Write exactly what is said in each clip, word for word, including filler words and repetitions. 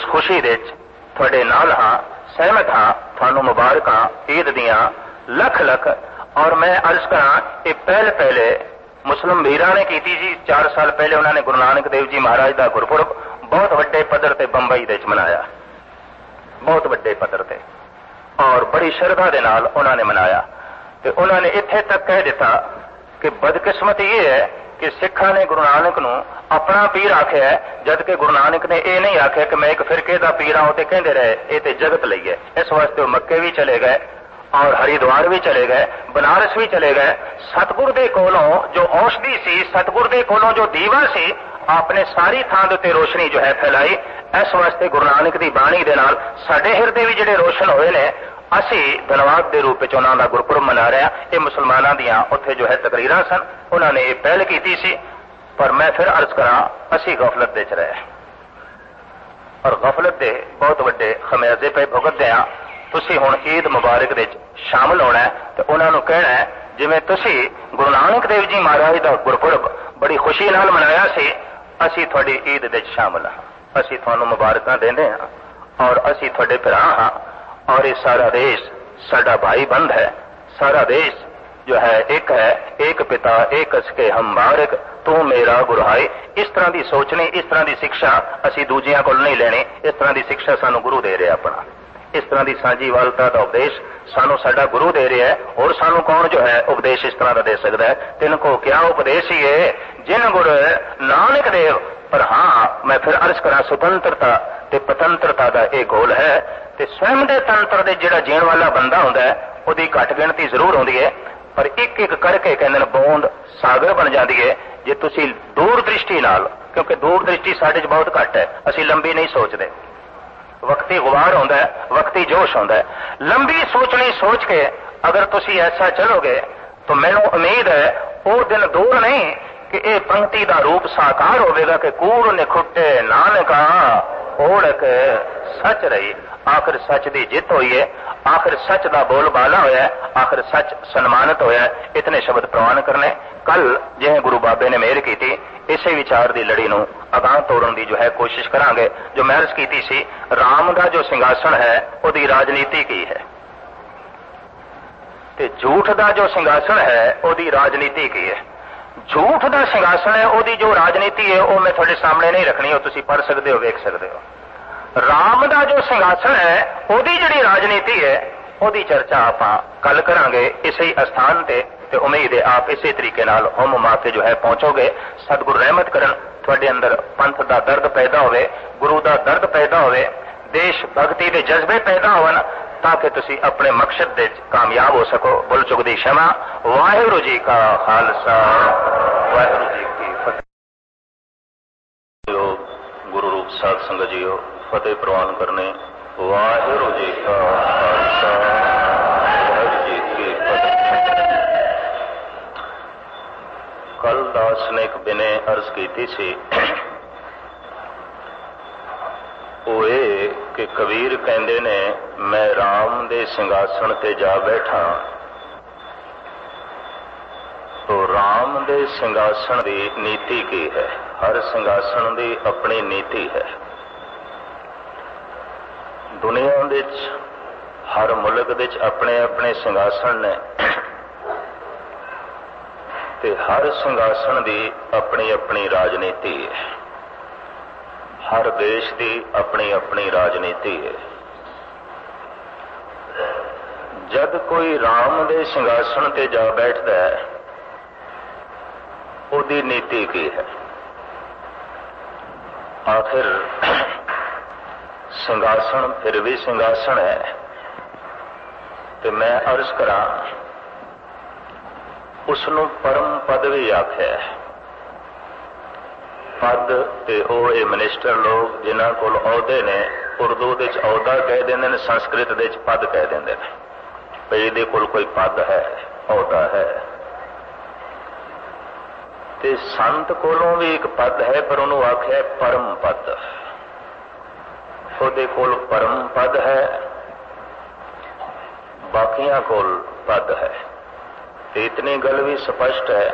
खुशी दे तुहाडे नाल हाँ, सहमत हाँ, तुहानू मुबारकां ईद दियां लख लख। और मैं अर्ज करा, ये पहले पहले मुस्लिम वीरां ने की जी, चार साल पहले उन्होंने गुरु नानक देव जी महाराज का गुरपुरब बहुत वड्डे पद्धर ते बंबई दे मनाया, बहुत वड्डे पद्धर ते, और बड़ी श्रद्धा दे नाल उन्होंने मनाया। तो उन्होंने इत्थे तक कह दिता कि बदकिस्मत ये है कि सिखा ने गुरु नानक नू अपना पीर आख्या है, जबकि गुरु नानक ने यह नहीं आख्या कि मैं एक फिरके का पीर हाँ। तो कहते रहे ये तो जगत लई है। इस वास्ते मक्के भी चले गए और हरिद्वार भी चले गए, बनारस भी चले गए। सतगुर दे कोलों जो औषधि सी, सतगुर दे कोलों जो दीवा सी, आपने सारी थां दे उत्ते रोशनी जो है फैलाई। इस वास्ते गुरु नानक की बाणी दे नाल साडे हिरदे भी जिहड़े रोशन होए ने, असी धन्यवाद के रूप में उन्हों का गुरपुरब मना रहे हैं। ये मुसलमानों दियां उत्थे जो है तकरीरां सन, उन्होंने ये पहल की सी। पर मैं फिर अर्ज करा, असी गफलत दे च रहे और गफलत के बहुत वड्डे खमियाजे पे भुगतते हैं। तुसी हुण ईद मुबारक दे शामिल होना है, तो उन्होंने कहना है जिवें तुसी गुरु नानक देव जी महाराज का गुरपुरब बड़ी खुशी नाल मनाया सी, असी तुहाडी ईद दे शामिल हाँ, असी तुहानू मुबारकां देंदे हां और असी तुहाडे भरा हाँ। और ये सारा देश साडा भाई बंद है, सारा देश जो है एक है, एक पिता एक असके हम बारक, तू मेरा गुरहाई। इस तरह की सोचनी, इस तरह की शिक्षा असी दूजियां कोल नहीं लेनी। इस तरह की शिक्षा सानू गुरु दे रहा अपना, इस तरह की सांझीवालता का उपदेश सानू साडा गुरु दे रहा है। और सानू कौन जो है उपदेश इस तरह का दे सकता है? तिनको क्या उपदेश ही है जिन गुरु नानक देव। पर हाँ, मैं फिर अर्ज करा, स्वतंत्रता ते पतंत्रता का यह गोल है। ते स्वयं के तंत्र दे जिहड़ा जीण वाला बंदा हुंदा है, उहदी घट गिणती जरूर होंदी है, पर एक एक करके कहंदे ने बूंद सागर बन जाती है जे तुसी दूर दृष्टि नाल। क्योंकि दूर दृष्टि साडे च बहुत घट है, असी लंबी नहीं सोचते। वक्ती गुबार होंदा है, वक्ती जोश होंदा है। लंबी सोचनी सोच के अगर तुसी ऐसा चलोगे तो मैनू उम्मीद है वो दिन दूर नहीं कि यह पंक्ति का रूप साकार होगा कि कूड़ निखुटे नानका ओढ़क सच रही। आखिर सच की जित हुई है, आखिर सच का बोलबाला होया है, आखिर सच सन्मानित होया है। इतने शब्द प्रवान करने। कल जिवें गुरु बाबे ने मेहर की थी, इसे विचार की लड़ी नूं अगाह तोड़न की जो है कोशिश करांगे। जो मैं अर्ज की सी, राम का जो सिंघासन है उसकी राजनीति की है, ते झूठ का जो सिंघासन है उसकी राजनीति की है। झूठ का सिंघासन है, उसकी जो राजनीति है वो मैं थोड़े सामने नहीं रखनी, वो तुसी पढ़ सकते हो, वेख सकते हो। राम का जो सिंघासन है उसकी जिहड़ी राजनीति है उसकी चर्चा आप कल करांगे इसी स्थान ते। ते उम्मीद है आप इसी तरीके नाल हुम माते जो है पहुंचोगे। सतगुरु रहमत करन, तुहाडे अंदर पंथ का दर्द पैदा होवे, गुरु का दर्द पैदा होवे, देश भक्ति के जज्बे पैदा होवन, ताकि तुसी अपने मकसद दे कामयाब हो सको। बुल चुक दी क्षमा। वाहिगुरू जी का खालसा, वाहिगुरू जी की फतेह। गुरु रूप साध संगत जीओ, फतेह प्रवान करने। वाहिगुरू जी का खालसा, वाहिगुरू जी की फतेह। कल दास ने एक बिने अर्ज की सी, वो ये कि कबीर कहते ने मैं राम दे सिंघासन ते जा बैठा, तो राम दे सिंघासन की नीति की है। हर सिंघासन की अपनी नीति है। दुनिया दे हर मुल्क दे अपने अपने सिंघासन ने, ते हर सिंघासन की अपनी अपनी राजनीति है। हर देश की अपनी अपनी राजनीति है। जब कोई राम दे सिंघासन ते जा बैठता है, उसकी नीति की है। आखिर सिंघासन फिर भी सिंघासन है। तो मैं अर्ज करा, उसनों परम पद भी आख्या है। पद ते ओ ये मिनिस्टर लोग जिन्हां कोल अहुदे ने, उर्दू दे च अहुदा कह देंदे ने, संस्कृत दे च पद कह देंदे ने। भई इहदे कोल कोई पद है, अहुदा है। ते संत कोलों भी एक पद है, पर उन्होंने आख्या है परम पद। उहदे कोल परम पद है, बाकियां कोल पद है। ते इतनी गल भी स्पष्ट है,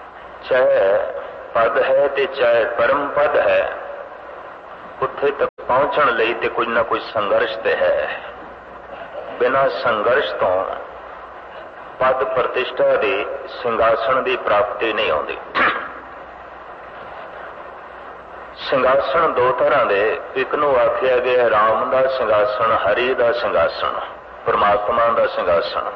चाहे पद है ते चाहे परम पद है, उत्थे तक पहुंचण लई ते कुछ ना कुछ संघर्ष ते है। बिना संघर्ष तो पद प्रतिष्ठा दी सिंघासन की प्राप्ति नहीं आती। सिंघासन दो तरह के, एक नूं आख्या गया राम का सिंघासन, हरि का सिंघासन, परमात्मा का सिंघासन।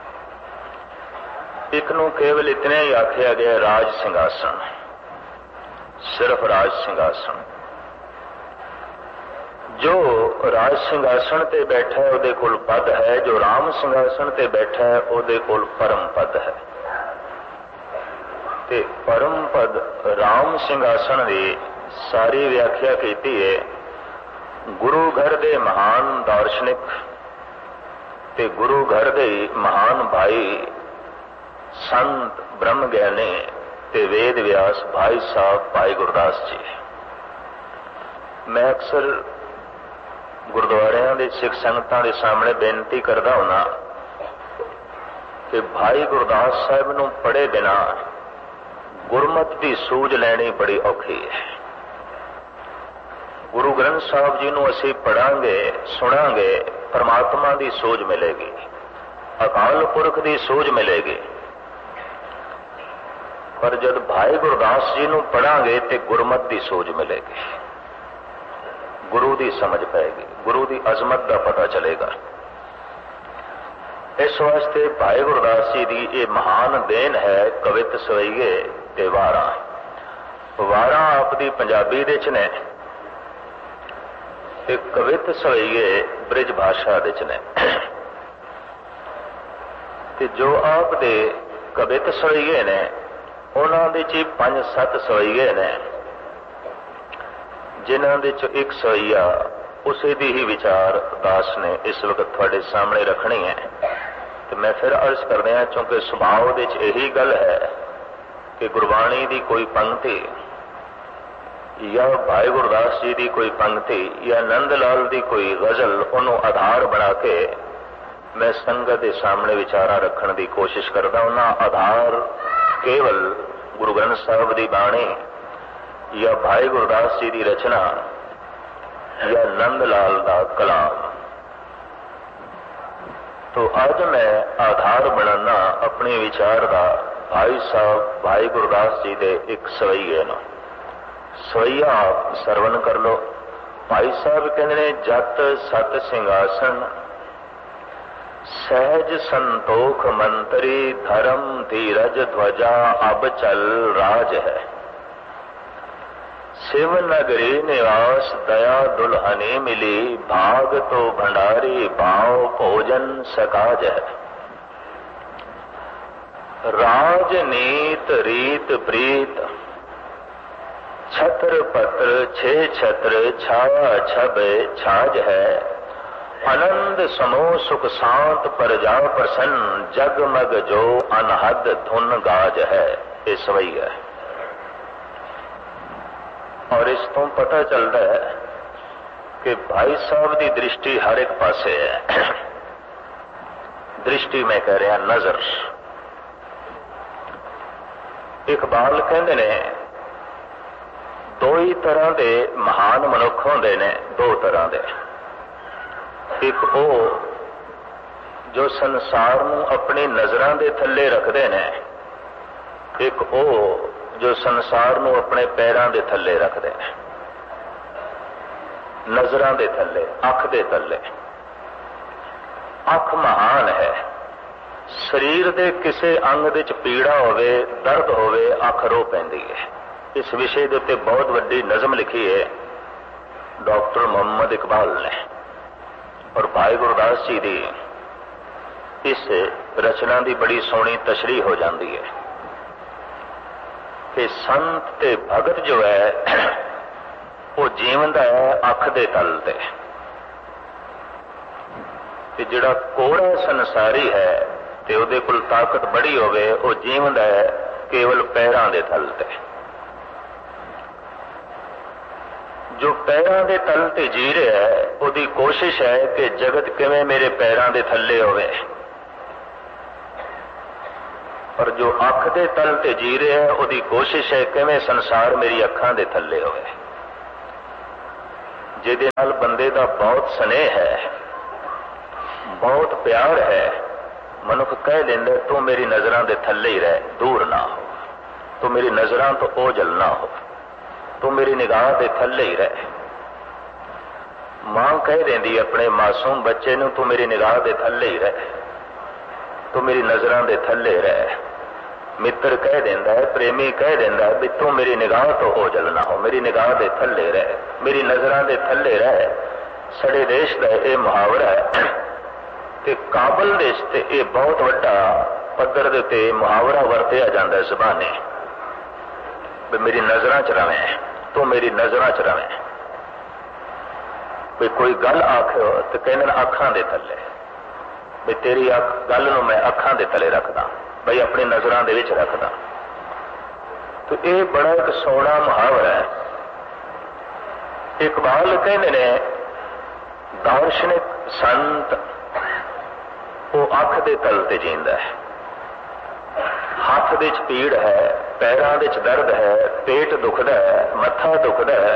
एक नूं केवल इतने ही आख्या गया राज सिंघासन, सिर्फ राज सिंघासन। जो राज सिंघासन ते बैठा है उहदे कोल पद है, जो राम सिंघासन ते बैठा है उहदे कोल परम पद है। ते परम पद राम सिंघासन की सारी व्याख्या की है गुरु घर दे महान दार्शनिक ते गुरु घर दे महान भाई संत ब्रह्म ज्ञानी ते वेद व्यास भाई साहब भाई गुरदास जी। मैं अक्सर गुरुद्वारियां दे सिख संगतां दे सामने बेनती करदा हुना कि भाई गुरदास साहब नूं पढ़े बिना गुरमत की सूझ लैनी बड़ी औखी है। गुरु ग्रंथ साहब जी नूं असीं पढ़ांगे सुनांगे, परमात्मा की सूझ मिलेगी, अकाल पुरख की सूझ मिलेगी। पर जब भाई गुरदास जी नूं पढ़ांगे तो गुरमत की सूझ मिलेगी, गुरु की समझ पाएगी, गुरु की अजमत का पता चलेगा। इस वास्ते भाई गुरदास जी की ये महान देन है कवित सवैये ते वारा। वारा आपकी पंजाबी दे च ने, कवित सवैये ब्रिज भाषा दे च ने। ते जो आप दे कवित सवैये ने उन्हां दे च पंज सत्त सवैये ने, जिन्हां दे च एक सवैया उसे दी ही विचार दास ने इस वक्त थोड़े सामने रखनी है। तो मैं फिर अर्ज कर दिया, चूंकि सुभाव दे च यही गल है कि गुरबाणी की कोई पंक्ति या भाई गुरदास जी की कोई पंक्ति या नंद लाल की कोई गजल उन्होंने आधार बना के मैं संगत के सामने विचारा रखने की कोशिश करता हूं। आधार केवल गुरु ग्रंथ साहब की बाणी या भाई गुरदास जी की रचना या नंद लाल का कलाम। तो आज मैं आधार बनाना अपने विचार का भाई साहब भाई गुरदास जी के एक सवैये न। सवैया आप सरवण कर लो। भाई साहब कहते ने जत सत सिंघासन सहज संतोख मंत्री धर्म धीरज ध्वजा अब चल राज है। शिव नगरी निवास दया दुल्हनी मिली भाग तो भंडारी भाव भोजन सकाज है। राजनीत रीत प्रीत छत्र पत्र छे छत्र छाया छब छाज है। आनंद समूह सुख शांत प्रजा प्रसन्न जगमग जो अनहद धुन गाज है। ये सवैया है। और इस तो पता चलता है कि भाई साहब की दृष्टि हर एक पासे है। दृष्टि मैं कह रहा नजर। इकबाल कहते ने दो ही तरह के महान मनुख होंदे ने, दो तरह के। एक वो जो संसार नूं अपनी नजरां दे थल्ले रखते ने, एक वो जो संसार नूं अपने पैरां दे थल्ले रखते हैं। नजरां दे थल्ले, अख दे थल्ले। अख महान है। शरीर दे किसी अंग दे च पीड़ा होवे, दर्द होवे, अख रो पैंदी है। इस विषय के उत्ते बहुत वड्डी नज़म लिखी है डॉक्टर मोहम्मद इकबाल ने। और भाई गुरदास जी की इस रचना की बड़ी सोहनी तशरीह हो जाती है कि संत ते भगत जो है वो जीवंदा है अख दे तल ते, ते जिहड़ा कोड़ा संसारी है ते उहदे कोल ताकत बड़ी होवे, वो जीवंदा है केवल पैरां दे तल ते। जो पैरां दे तल ते जी रहा है उहदी कोशिश है कि जगत किवें मेरे पैरां दे थल्ले होवे, और जो अख दे तल ते जी रहा है उहदी कोशिश है किवें संसार मेरी अखां दे थल्ले होवे। जिहदे नाल बंदे दा बहुत स्नेह है, बहुत प्यार है, मनुख कह देंदा तू मेरी नजरां दे थल्ले ही रह, दूर ना हो, तू मेरी नजरां तो ओझल ना हो, तू मेरी निगाह दे थल्ले ही रह। मां कह देंदी अपने मासूम बच्चे नूं तू मेरी निगाह दे थल्ले ही रह, तू मेरी नजरां दे थल्ले रह। मित्र कह देंदा है, प्रेमी कह देंदा है भी तू मेरी निगाह तो ओझल ना हो, मेरी निगाह दे थल्ले रह, मेरी नजरां दे थल्ले रह। सड़े देश का यह मुहावरा है कि काबल देश ते यह बहुत वड्डा पद्धर दे उत्ते मुहावरा वरतिया जाता है ज़बाने भी मेरी नजरां च रवें, तू मेरी नजरां च रवें। भी कोई गल आखो तो कहने अखां दे थल्ले, भी तेरी अख गल नूं मैं अखां दे थले रखदा, बई अपनी नजरां दे विच रखदा। तो यह बड़ा एक सोहना मुहावरा है। इकबाल कहते ने दार्शनिक संत वो अख दे तल ते जींदा है, हाथ दे च पीड़ है, पैरां दे च दर्द है, पेट दुखदा है, मत्था दुखदा है,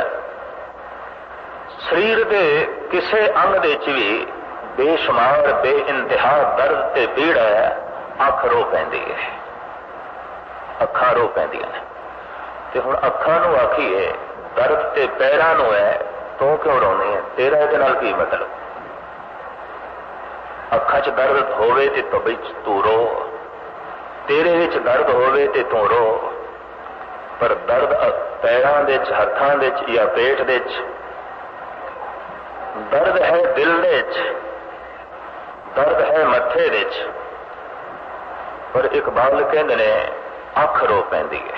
शरीर दे किसे अंग दे च भी बेशुमार बेइंतहा दर्द ते पीड़ है, अख रो पैंदी है, अखां रो पैंदियां ने। ते हुण अखां नूं आखीए दर्द ते पैरां नूं है, तू क्यों रोनी है, तेरा इहदे नाल की मतलब। अखां च दर्द होवे ते तो विच तू रो, तेरे विच दर्द होवे ते तू रो, पर दर्द पैरां दे च, हत्थां दे च या पेट दे च, दर्द है दिल दे च, दर्द है मत्थे दे च। पर इकबाल कहते ने अख रो पैंदी है।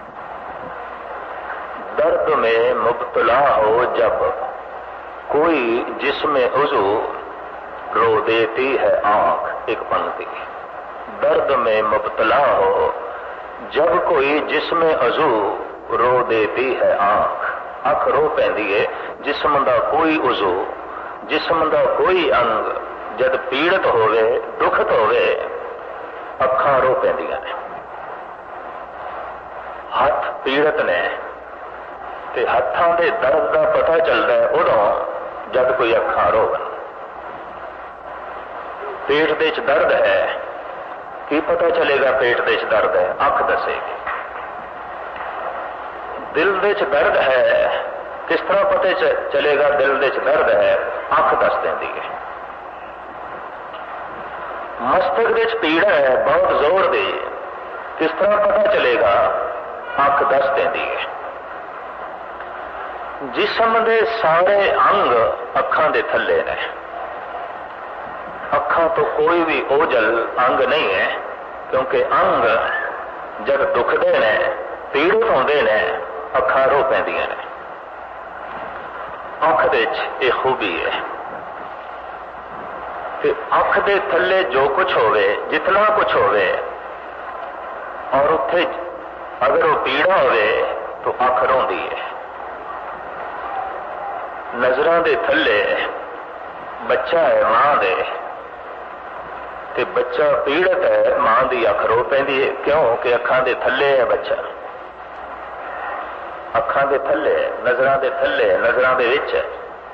दर्द में मुब्तला हो जब कोई जिसमें उज़ू रो देती है आंख, एक पंक्ति। दर्द में मुब्तला हो जब कोई जिसमें उज़ू रो देती है आंख, अख रो पैंदी है। जिस्म दा कोई उज़ू, जिस्म दा कोई अंग जद पीड़ित होवे, दुखत होवे, अखां रो पैंदियां ने। हथ पीड़ित ने ते हत्थां दे दर्द का पता चलता है उदों जब कोई अखां रोवन। पेट दे च दर्द है, की पता चलेगा पेट दे च दर्द है, अख दसेगी। दिल दे च दर्द है, किस तरह पता चलेगा दिल दे च दर्द है, अख दस देंदी है। मस्तक दे च पीड़ है बहुत जोर दी, किस तरह पता चलेगा, अख दस देंदी है। जिस्म दे सारे अंग अखां दे थल्ले ने, अखां तो कोई भी ओझल अंग नहीं है, क्योंकि अंग जब दुखदे ने, पीड़ित होंदे ने, अखां रो पैंदियां ने। अख दे च ये खूबी है कि अख दे थल्ले जो कुछ होवे, जितना कुछ होवे, और उत्थे अगर वो पीड़ा होवे तो अख रोंदी है। नजरां दे थल्ले बच्चा है मां दे, ते बच्चा पीड़ित है, मां दी अख रो पैंदी है। क्यों कि अखां दे थल्ले है बच्चा, अखां दे थल्ले, नजरां दे थल्ले, नजरां दे विच है।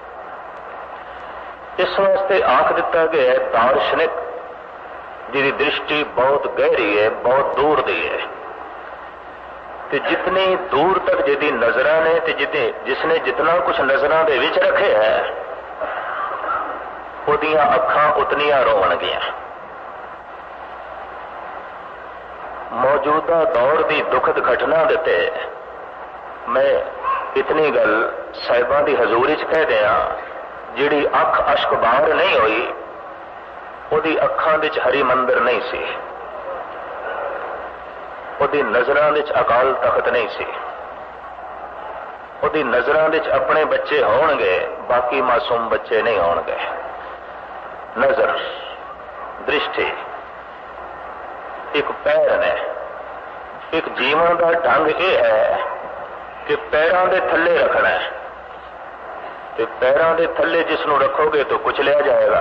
इस वास्ते आख दिता गया है दार्शनिक जिहदी दृष्टि बहुत गहरी है, बहुत दूर दी है, ते जितनी दूर तक जिहदी नजरां ने, ते जितने जिसने जितना कुछ नजरां दे विच रखे है, उहदियां अखां उतनियां रोवणगियां। मौजूदा दौर की दुखद घटना देते मैं इतनी गल साहिबां दी हजूरी च कह दिया, जिहड़ी अख अश्क बाहर नहीं हुई, उहदी अखां विच हरी मंदिर नहीं सी, उहदी नजरां विच अकाल तख्त नहीं सी, उहदी नजरां विच अपने बच्चे होणगे, बाकी मासूम बच्चे नहीं होणगे। नजर, दृष्टि एक पैर ने, एक जीवन का ढंग यह है कि पैरों के थल्ले रखना है, तो पैरों के थल्ले जिसनों रखोगे तो कुचलिया जाएगा,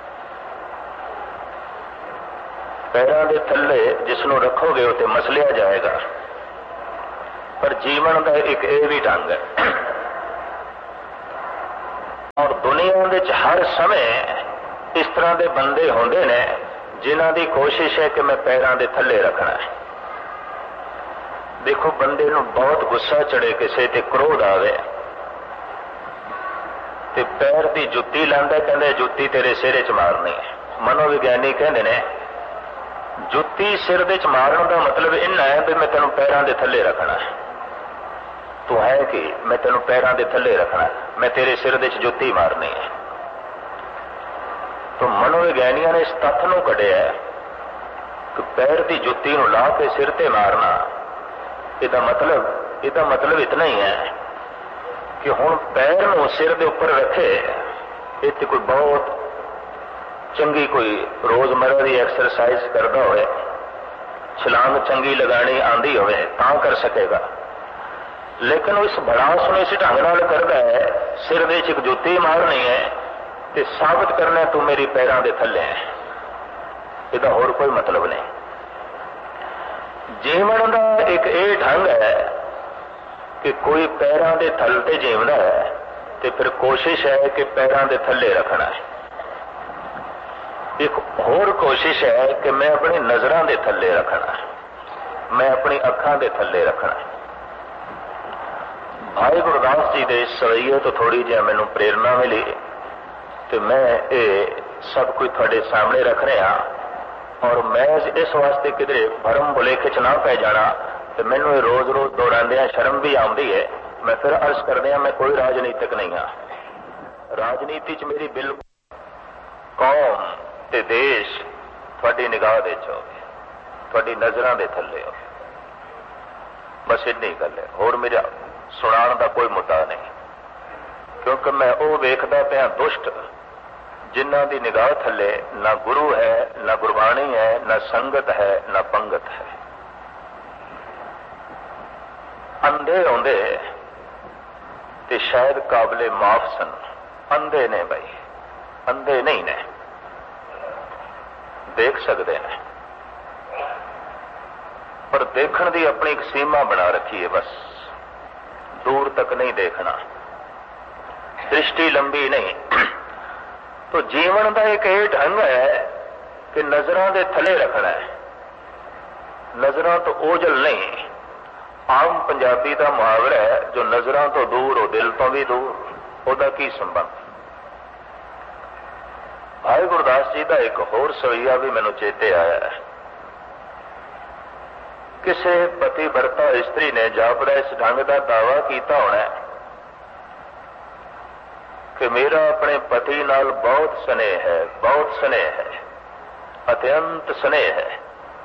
पैरों के थल्ले जिसनों रखोगे तो मसलिया जाएगा। पर जीवन का एक यह भी ढंग है, और दुनिया विच हर समय इस तरह के बंदे होंदे ने जिन्हां दी कोशिश है कि मैं पैरां दे थल्ले रखना है। देखो, बंदे नूं बहुत गुस्सा चढ़े, किसी ते क्रोध आवे ते पैर की जुत्ती लांदा, कहंदे जुत्ती तेरे सिर च मारनी है। मनोविग्यानी कहंदे ने जुत्ती सिर दे च मारन का मतलब इन्ना है भी मैं तेनों पैरां दे थल्ले रखना है। तू है कि मैं तेनों पैरां दे थल्ले रखना है, मैं तेरे सिर दे च जुत्ती मारनी है। तो मनोविग्यानियों ने इस तत्थ नूं कढिया कि पैर की जुत्ती नूं ला के सिर ते मारना, इसदा मतलब इसदा मतलब इतना ही है कि हुण पैर नूं सिर दे उपर रखे, इत्थे कोई बहुत चंगी कोई रोजमर्रा की एक्सरसाइज करता होए, छलांग चंगी लगानी आंदी होवे तां कर सकेगा। लेकिन इस भड़ास नूं इस ढंग नाल करदा है, सिर दे च एक जुत्ती मारनी है ते साबित करना तू मेरी पैरां दे थल्ले है। इसदा होर कोई मतलब नहीं। जीवन का एक ये ढंग है कि कोई पैरां दे थल ते जीवदा है ते फिर कोशिश है कि पैरां दे थल्ले रखना है। एक होर कोशिश है कि मैं अपनी नजरां दे थल्ले रखना है, मैं अपनी अखां दे थल्ले रखना है। भाई गुरदास जी के इस सवैये तो थोड़ी जी मैनू प्रेरणा मिली तो मैं ये सब कुछ थोड़े सामने रख रहा, और मैं इस वास्ते किधरे भरम भुलेखे च ना पै जाना तो मैनू रोज रोज दौड़ांदियां शर्म भी आउंदी है। मैं फिर अर्ज करदियां मैं कोई राजनीतिक नहीं हाँ। राजनीति च मेरी बिल्कुल कौम ते देश थोड़ी निगाह दे च होवे, थोड़ी नजरां दे थल्ले होवे, बस इन्नी गल है। होर मेरा सुनाण दा कोई मुद्दा नहीं, क्योंकि मैं वो वेखदा पिया दुष्ट जिन्हां दी निगाह थल्ले ना गुरु है, ना गुरबाणी है, ना संगत है, ना पंगत है। अंधे होंदे ते शायद काबले माफ सन, अंधे ने भाई, अंधे नहीं ने, देख सकते हैं पर देखण दी अपनी एक सीमा बना रखी है, बस दूर तक नहीं देखना, दृष्टि लंबी नहीं। तो जीवन का एक ये ढंग है कि नजरां दे थले रखना है। नजरां तो ओझल नहीं, आम पंजाबी का मुहावरा है जो नजरां तो दूर हो दिल तो भी दूर, ओदा की संबंध। भाई गुरदास जी का एक होर सवैया भी मैनू चेते आया है। किसी पति भरता स्त्री ने जापदा इस ढंग का दावा किया होना कि मेरा अपने पति नाल बहुत स्नेह है, बहुत स्नेह है, अत्यंत स्नेह है।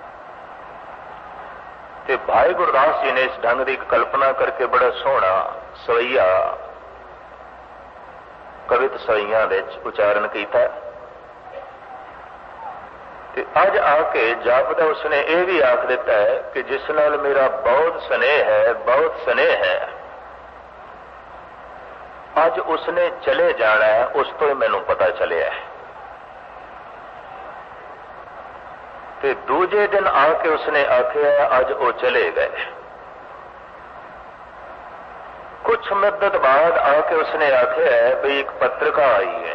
ते भाई गुरदास जी ने इस ढंग की कल्पना करके बड़ा सोहना सवैया कवित सवैया उच्चारण किया। अज आके जापदा उसने ये भी आख दिता है कि जिस नाल मेरा बहुत स्नेह है, बहुत स्नेह है, अज उसने चले जाना है, उस तो ही मैनू पता चलिया है। ते दूजे दिन आके उसने आख्या अज वो चले गए। कुछ मुद्दत बाद आके उसने आख्या है भी एक पत्रिका आई है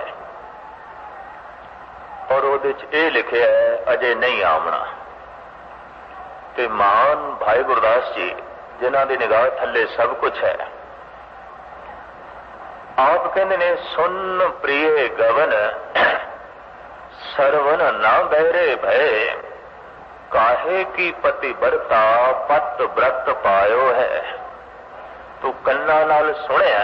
और उहदे च ये लिखिया है अजे नहीं आमना। ते महान भाई गुरदास जी जिन्हां दी निगाह थल्ले सब कुछ है, आप कहते ने सुन प्रिय गवन सरवन ना बहरे भय, काहे की पति बरता पत व्रत पायो है। तू कन्ना नाल सुनिया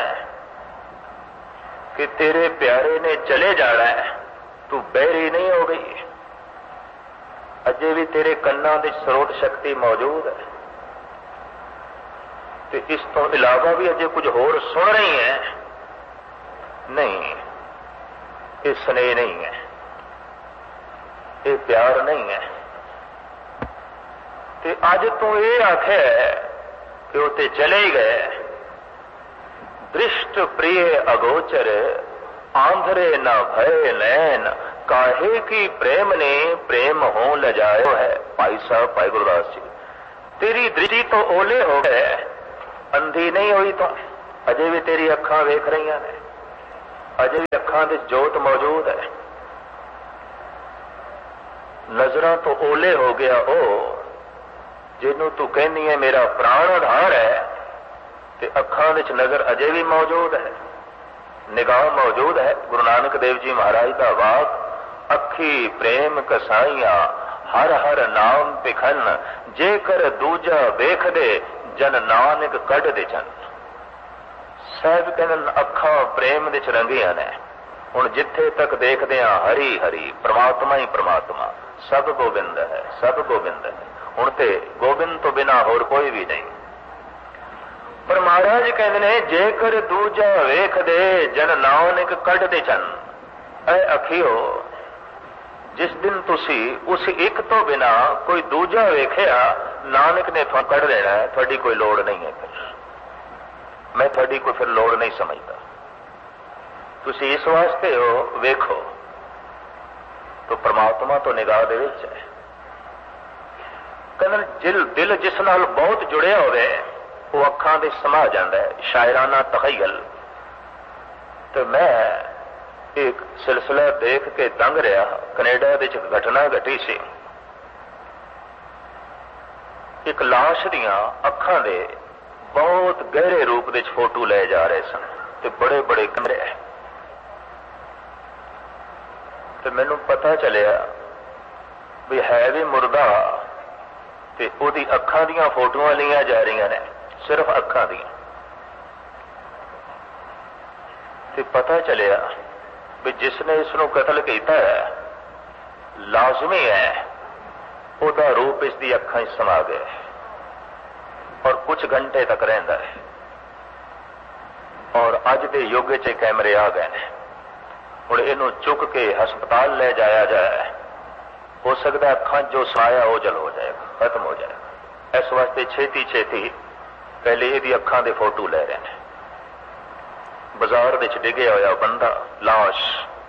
कि तेरे प्यारे ने चले जाना है, तू बहरी नहीं हो गई, अजे भी तेरे कन्ना की स्रोत शक्ति मौजूद है। तो इस तो इलावा भी अजे कुछ होर सुन रही है नहीं, ये स्नेह नहीं है, ये प्यार नहीं है। ते अज तू ये आखे कि वो ते चले ही गए। दृष्ट प्रिय अगोचर आंधरे न भय नैन, काहे की प्रेम ने प्रेम हो लजायो है। भाई साहब भाई गुरदास जी, तेरी दृष्टि तो ओले हो गए, अंधी नहीं हुई तो अजे भी तेरी अखां वेख रही ने। अजे भी अखां दे जोत मौजूद है। नजरां तो ओले हो गया ओ जिन्हों तू कहनी है मेरा प्राण आधार है, ते अखां विच नजर अजे भी मौजूद है, निगाह मौजूद है। गुरु नानक देव जी महाराज का वाक, अखी प्रेम कसाइया हर हर नाम पिखन, जेकर दूजा वेख दे जन नानक कढ़ दे जन। साहब कहन अखां प्रेम विच रंगियां ने, हुण जिथे तक देखदे हां हरी हरी, परमात्मा ही परमात्मा, सब गोबिंद है, सब गोबिंद है। हुण ते गोबिंद तो बिना होर कोई भी नहीं। पर महाराज कहते ने जेकर दूजा वेख दे जन नानक कढ़ दे जन। ऐ अखियो, जिस दिन तुसी उस एक तो बिना कोई दूजा वेखिया, नानक ने तुहां कढ़ देना है, थोड़ी कोई लोड़ नहीं है। फिर मैं थोड़ी कोई फिर लोड़ नहीं समझता। तुसी इस वास्ते हो वेखो तो परमात्मा तो निगाह दे विच है। कहन जिल दिल जिस नाल बहुत जुड़िया होवे वो अखां दे समा जाता है, शायराना तखयल। तो मैं एक सिलसिला देख के दंग रहा, कनेडा विच घटना घटी सी। एक लाश दियां अखां दे बहुत गहरे रूप विच फोटो ले जा रहे सन, ते बड़े बड़े कमरे। ते मैनू पता चलिया भी है भी मुर्दा, ते ओदी अखां दियां फोटोआं लिया जा रही ने, सिर्फ अखां दियां। ते पता चलिया भी जिसने इसनों कतल किया है लाजमी है ओदा रूप इसकी अखां समा गया और कुछ घंटे तक रहिंदा है। और अज दे युग च कैमरे आ गए हैं। हुण इहनूं चुक के हस्पताल ले जाया जाए, हो सकता अखां जो समाया वो जल हो जाएगा, खत्म हो जाएगा। इस वास्ते छेती छेती पहले इहदी अखां दे फोटो ले रहे हैं। बाजार विच डिगे होया बंदा, लाश,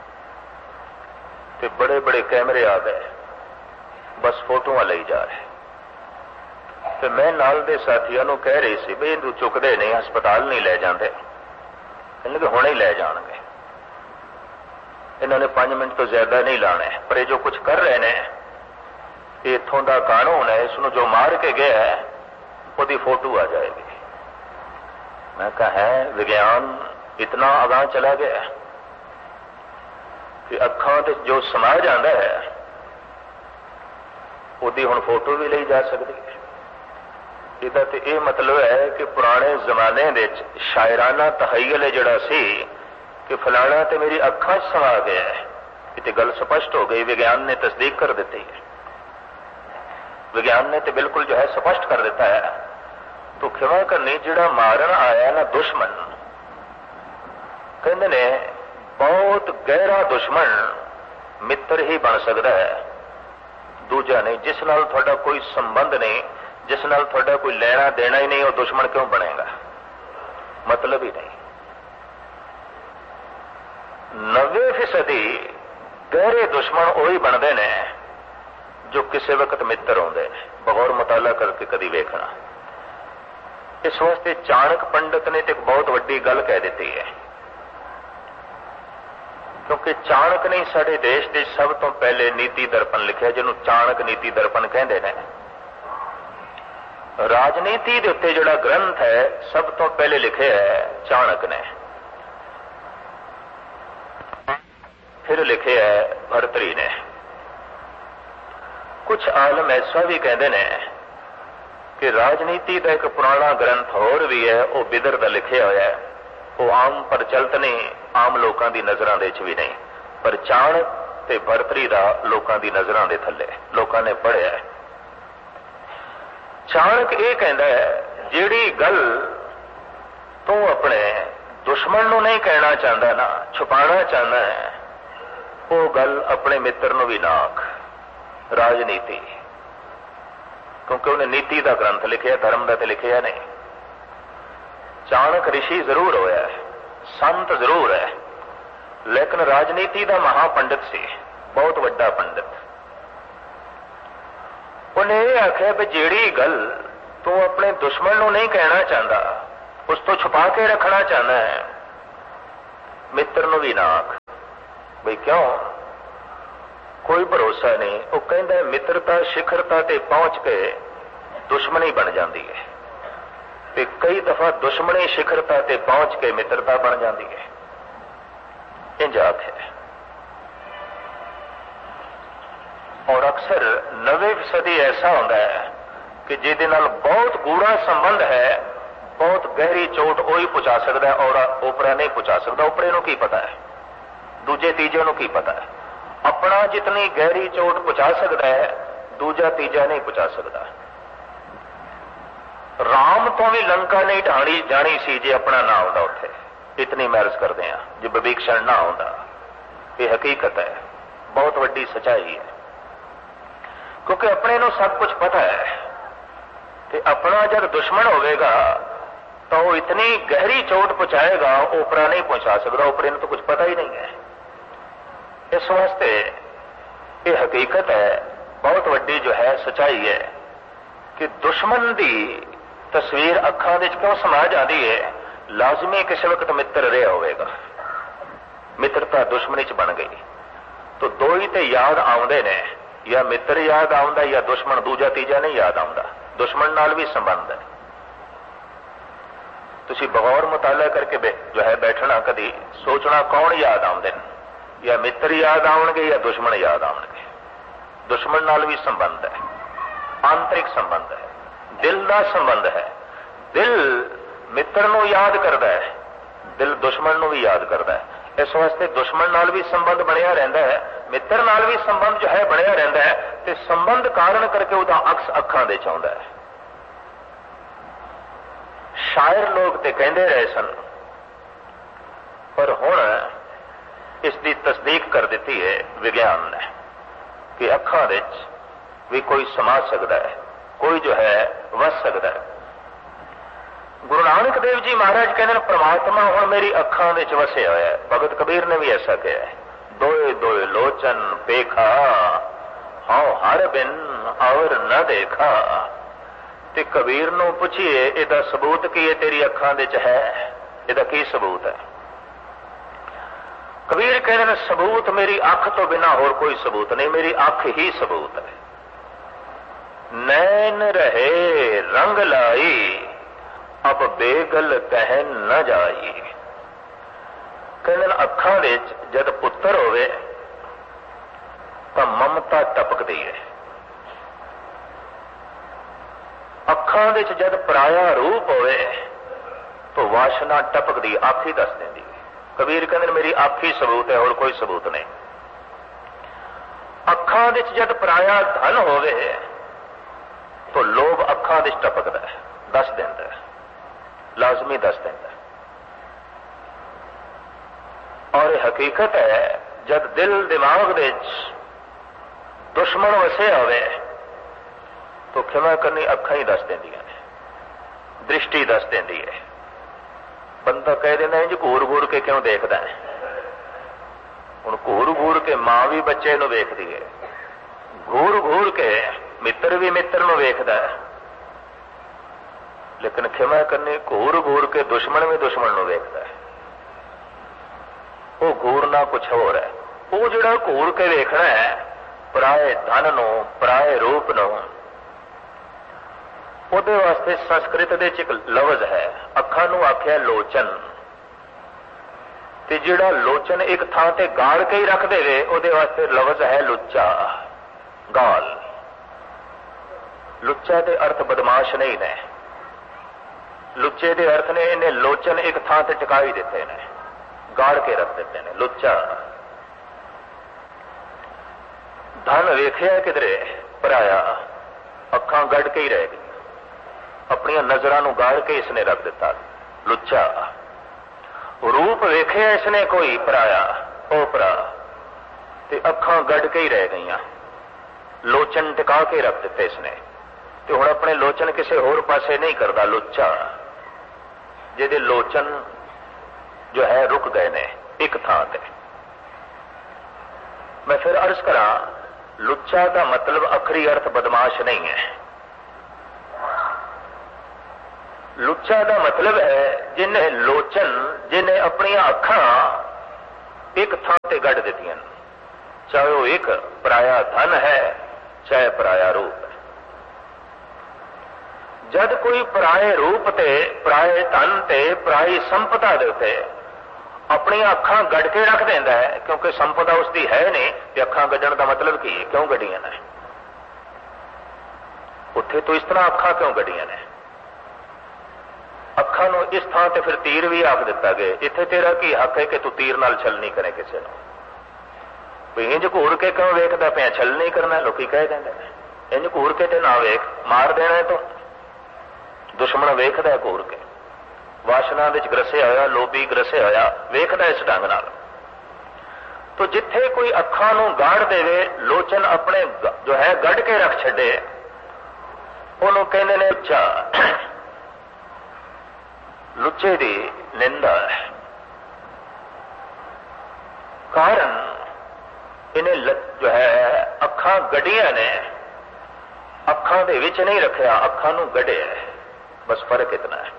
ते बड़े बड़े कैमरे आ गए, बस फोटोआं लई जा रहे। ते मैं नाल दे साथियों नूं कह रही सी भी इहनूं चुकदे नहीं, हस्पताल नहीं ले जांदे, कहंदे हुणे ही ले जाणगे, इन्होंने पांच मिनट तो ज्यादा नहीं लाने। पर ये जो कुछ कर रहे हैं इत्थों दा कानून है, इसनूं जो मार के गया है उसकी फोटो आ जाएगी। मैं कहा है विज्ञान इतना आगाह चला गया कि अखां ते जो समा जाता है उसकी हुण फोटो भी ली जा सकती है। इहदा ते यह मतलब है कि पुराने जमाने विच शायराना तहय्युल जिहड़ा सी कि फलाना ते मेरी अखां च समा गया है, ये गल स्पष्ट हो गई। विज्ञान ने तस्दीक कर दी है, विज्ञान ने तो बिल्कुल जो है स्पष्ट कर देता है। तो खिमा करनी जिहड़ा मारन आया ना दुश्मन, कहते ने बहुत गहरा दुश्मन मित्र ही बन सकता है, दूजा नहीं। जिस नाल तुहाडा कोई संबंध नहीं, जिस नाल तुहाडा कोई लेना देना ही नहीं, वो दुश्मन क्यों बनेगा, मतलब ही नहीं। नब्बे फीसदी गहरे दुश्मन वही बनते ने जो किसी वक्त मित्र होंगे। बगौर मुताला करके कभी वेखना। इस वास्ते चाणक पंडित ने एक बहुत वड्डी गल कह दी है, क्योंकि चाणक ने साडे देश के सब तो पहले नीति दर्पण लिखा, जिन्हों चाणक नीति दर्पण कहते हैं। राजनीति के उत्ते जिहड़ा ग्रंथ है सब तो पहले लिखे है चाणक ने, फिर लिखे है भर्तरी ने। कुछ आलम ऐसा भी कहते हैं कि राजनीति का एक पुराना ग्रंथ होर भी है, वो बिदर का लिखा हुआ है, वो आम प्रचलित नहीं, आम लोगों की नजरों के भी नहीं, पर चाणक ते भर्तरी का लोगों की नजरों के थले लोगों ने पढ़िया है। चाणक ये कहता है जिहड़ी गल तू अपने दुश्मन नूं नहीं कहना चाहता ना, छुपाना चाहता है, वो गल अपने मित्र नूं भी ना आख। राजनीति, क्योंकि उन्हें नीति का ग्रंथ लिखा, धर्म का तो लिखा नहीं। चाणक ऋषि जरूर होया है, संत जरूर है, लेकिन राजनीति का महापंडित सी, बहुत वड्डा पंडित। उन्हें यह आख्या भी जिहड़ी गल तू अपने दुश्मन नूं नहीं कहना चाहता, उस तो छुपा के रखना चाहता है, मित्र नूं भी ना आख बई क्यों कोई भरोसा नहीं। वो कहता मित्रता शिखरता ते पहुंच के दुश्मनी बन जाती है ते कई दफा दुश्मनी शिखरता ते पहुंच के मित्रता बन जाती है। इंज आखे और अक्सर नवे सदी ऐसा होता है कि जिहदे नाल बहुत गूढ़ा संबंध है, बहुत गहरी चोट वही पहुंचा सकता है और ओपरा नहीं पहुंचा सकता। ओपरे नूं की पता है, दूजे तीजे नूं की पता है। अपना जितनी गहरी चोट पहुंचा सकता है दूजा तीजा नहीं पहुंचा सकता। राम तो भी लंका नहीं ढाणी जानी सी जे अपना ना होता उत्थे। इतनी मैरज करते हैं जो विभीषण ना होता। यह हकीकत है, बहुत वड्डी सच्चाई है, क्योंकि अपने नूं सब कुछ पता है कि अपना जब दुश्मन होवेगा तो वो इतनी गहरी चोट पहुंचाएगा ओपरा नहीं पहुंचा सकता। ओपरे नूं तो कुछ पता ही नहीं है। इस वास्ते ये हकीकत है, बहुत वड्डी जो है सच्चाई है कि दुश्मन की तस्वीर अखां विच क्यों समा जाती है। लाजमी किसी वक्त मित्र रहा होगा, मित्रता दुश्मनी च बन गई तो दो ही तो याद आउंदे ने, या मित्र याद आउंदा या दुश्मन दूजा तीजा नहीं याद आउंदा। दुश्मन नाल भी संबंध है। तुसी बगौर मुताला करके जो है बैठना, कदी सोचना कौन याद आउंदे ने, या मित्र याद आउणगे या दुश्मन याद आउणगे। दुश्मन नाल भी संबंध है, आंतरिक संबंध है, दिल का संबंध है। दिल मित्र नूं याद करता है, दिल दुश्मन नूं भी याद करता है। इस वास्ते दुश्मन नाल भी संबंध बनया रहता है, मित्र नाल भी संबंध जो है बनया रहता है, ते संबंध कारण करके उहदा अक्स अखां दे च आउंदा है। शायर लोग ते कहंदे रहे सन, पर हुण इसकी तस्दीक कर दी है विज्ञान ने कि अखां दे च भी कोई समा सकता है, कोई जो है वस सकता है। गुरु नानक देव जी महाराज कहते हैं परमात्मा हुण मेरी अखां विच वसिया होया है। भगत कबीर ने भी ऐसा कहा है, दोए दोए लोचन पेखा हाउ हर बिन और न देखा। ते कबीर नूं पुछिए इहदा सबूत की है तेरी अखां विच है, इहदा की सबूत है। कबीर कहते हैं सबूत मेरी अख तो बिना होर कोई सबूत नहीं, मेरी अख ही सबूत है। नैन रहे रंग लाई अब बेगल कह न जाई। कहते अखां विच जद पुत्र होवे तो ममता टपकदी है, अखां विच जद पराया रूप होवे तो वासना टपकदी, अख ही दस देंदी है। कबीर कहते मेरी अख ही सबूत है और कोई सबूत नहीं। अखां विच जद पराया धन होवे तो लोभ अखां विच टपकदा है, दस देंदा है, लाजमी दस देंदा है। और हकीकत है जब दिल दिमाग विच दुश्मन वसे होवे तो खिमा करनी अखां ही दस देंदियां ने, दृष्टि दस देंदी है। बंदा कह देना जी घूर घूर के क्यों देखदा है। हुण घूर घूर के मां भी बच्चे नूं वेखदी है, घूर घूर के मित्र भी मित्र नूं वेखदा है, लेकिन खिमा करनी घूर घूर के दुश्मन भी दुश्मन नूं वेखदा है। वो घूरना कुछ होर है। वो जिहड़ा घूर के वेखना है पराए धन नूं, पराए रूप नूं, ਉਹਦੇ वास्ते संस्कृत ਦੇ ਚ ਇੱਕ ਲਫ਼ਜ਼ है, ਅੱਖਾਂ ਨੂੰ ਆਖਿਆ ਲੋਚਨ। ਤੇ ਜਿਹੜਾ ਲੋਚਨ ਇੱਕ ਥਾਂ ਤੇ ਗਾੜ ਕੇ ਹੀ ਰੱਖ ਦੇਵੇ ਉਹਦੇ ਵਾਸਤੇ ਲਫ਼ਜ਼ ਹੈ ਲੁੱਚਾ, ਗਾਲ। ਲੁੱਚਾ ਦੇ ਅਰਥ ਬਦਮਾਸ਼ ਨਹੀਂ ਨੇ, ਲੁੱਚੇ ਦੇ ਅਰਥ ਨੇ ਇਹਨੇ ਲੋਚਨ ਇੱਕ ਥਾਂ ਤੇ ਟਿਕਾ ਹੀ ਦਿੱਤੇ ਨੇ, ਗਾੜ ਕੇ ਰੱਖ ਦਿੱਤੇ ਨੇ, ਲੁੱਚਾ। ਧਨ ਵੇਖਿਆ ਕਿਧਰੇ ਪਰਾਇਆ, ਅੱਖਾਂ ਗੜ ਕੇ ਹੀ ਰਹਿ ਗਈ, अपनिया नजरां नूं गाड़ के इसने रख दिता, लुच्चा। रूप वेखे इसने कोई पराया ओपरा ते अखां गड़ के ही रह गईयां, लोचन टिका के रख दिते इसने। ते हुण अपने लोचन किसी होर पासे नहीं करता, लुच्चा जिहदे लोचन जो है रुक गए ने एक थां ते। मैं फिर अर्ज करा, लुच्चा का मतलब अखरी अर्थ बदमाश नहीं है। लुच्चा का मतलब है जिन्हें लोचन, जिन्हें अपनी अखां एक थां ते गढ़ दित्तियां, चाहे वो एक पराया धन है चाहे पराया रूप है। जद कोई पराए रूप ते पराए धन ते पराई संपदा दे उत्ते अपनी अखां गढ़ के रख देंदा है, क्योंकि संपदा उसकी है नहीं, ते अखां गढ़ण का मतलब की है, क्यों गढ़ियां ने उत्थे? तो इस तरह अखां क्यों गढ़ियां ने? अखां नूं इस थां ते फिर तीर भी आख दिता गया, इत्थे तेरा की हक है कि तू तीर नाल छल नहीं करे किसी नूं? भी इंज घूर के क्यों वेखदा पिया, छल नहीं करना? लोग कह देंगे इंज घूर के ते ना वेख, मार देना है। तो दुश्मन वेखदा घूर के, वासना विच ग्रसिया होया, लोभी ग्रसिया होया, वेखदा इस ढंग नाल। तो जिथे कोई अखां नूं गाड़ देवे, लोचन अपने जो है गढ़ के रख छड्डे, उहनूं कहंदे ने लुच्चा। लुच्चे दी निंदा है, कारण इन्हें जो है अखां गड्डियां ने, अखां दे विच नहीं रखिया, अखां नूं गढ़िया है, बस फर्क इतना है।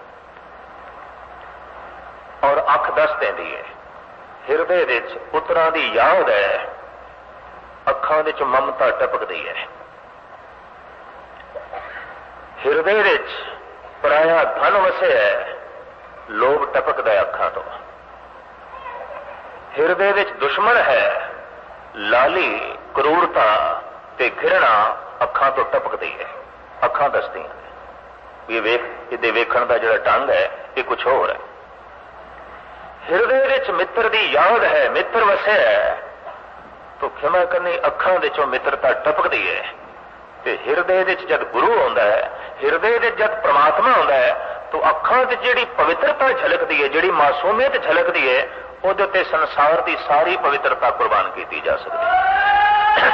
और अख दस देंदी है, हिरदे विच पुत्रां दी याद है, अखां विच ममता टपकदी है। हिरदे विच पराया धन वसे है, लोभ टपकदा है अखां तो। हिरदे विच दुश्मन है, लाली क्रूरता ते घृणा अखां तो टपकदी है। अखां दसदियां ये वेख, इहदे वेखण दा जिहड़ा ढंग है ये कुछ होर है। हिरदे विच मित्र दी याद है, मित्र वसे है, तो खिमा करनी अखां विचों मित्रता टपकदी है। ते हिरदे विच जद गुरु आउंदा है, हिरदे विच जद परमात्मा आउंदा है, तो अखां विच जिहड़ी पवित्रता झलकदी है, जिहड़ी मासूमियत झलकदी है, उहदे ते संसार की सारी पवित्रता कुर्बान की जा सकती है।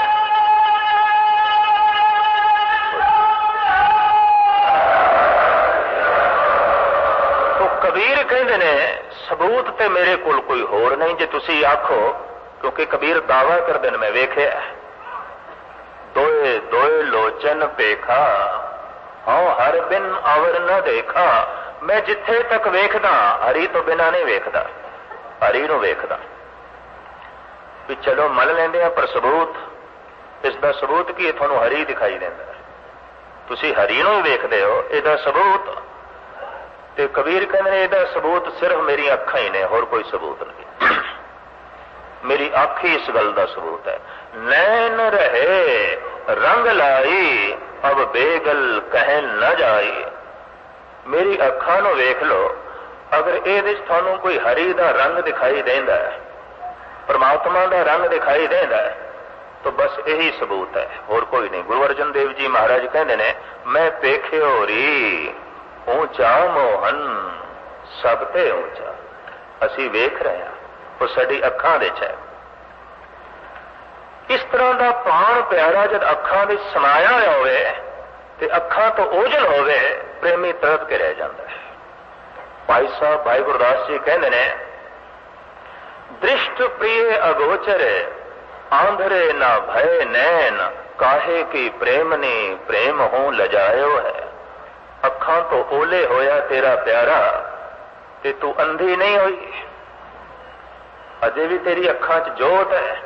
तो कबीर कहंदे ने सबूत ते मेरे कोल कोई होर नहीं, जे तुसी आखो, क्योंकि कबीर दावा करदे ने मैं वेखिया दोए दोए लोचन पेखा, हाँ हर बिन अवर न देखा। मैं जिथे तक वेखदा हरि तो बिना नहीं वेखदा, हरि नूं वेखदा। भी चलो मन लेंदे आ, पर सबूत इसका सबूत की तुहानूं हरि दिखाई देंदा, तुसी हरि नूं ही वेखदे हो, इहदा सबूत। ते कबीर कहंदे ने इहदा सबूत सिर्फ मेरी अखां ही ने, होर कोई सबूत नहीं। मेरी अख ही इस गल का सबूत है। नैन रहे रंग लाई, अब बेगल कहन न जाई। मेरी अखां नूं वेख लो, अगर इहदे च तुहानूं कोई हरि दा रंग दिखाई देंदा है, परमात्मा दा रंग दिखाई देंदा है, तो बस यही सबूत है, होर कोई नहीं। गुरु अर्जन देव जी महाराज कहंदे ने, मैं पेखियो री ऊंचा मोहन सब ते ऊंचा। असी वेख रहे हैं, वो साडी अखां विच है। इस तरह का प्राण प्यारा जब अखां विच समाया होया होवे ते अखां तो ओझल होवे, प्रेमी तड़प के रह जाता है। भाई साहब भाई गुरदास जी कहते ने, दृष्ट प्रिय अगोचर आंधरे ना भय नैन, काहे की प्रेमनी प्रेम हूं लजायो है। अखां तो ओले होया तेरा प्यारा, ते तू अंधी नहीं हुई, अजे भी तेरी अखां च जोत है।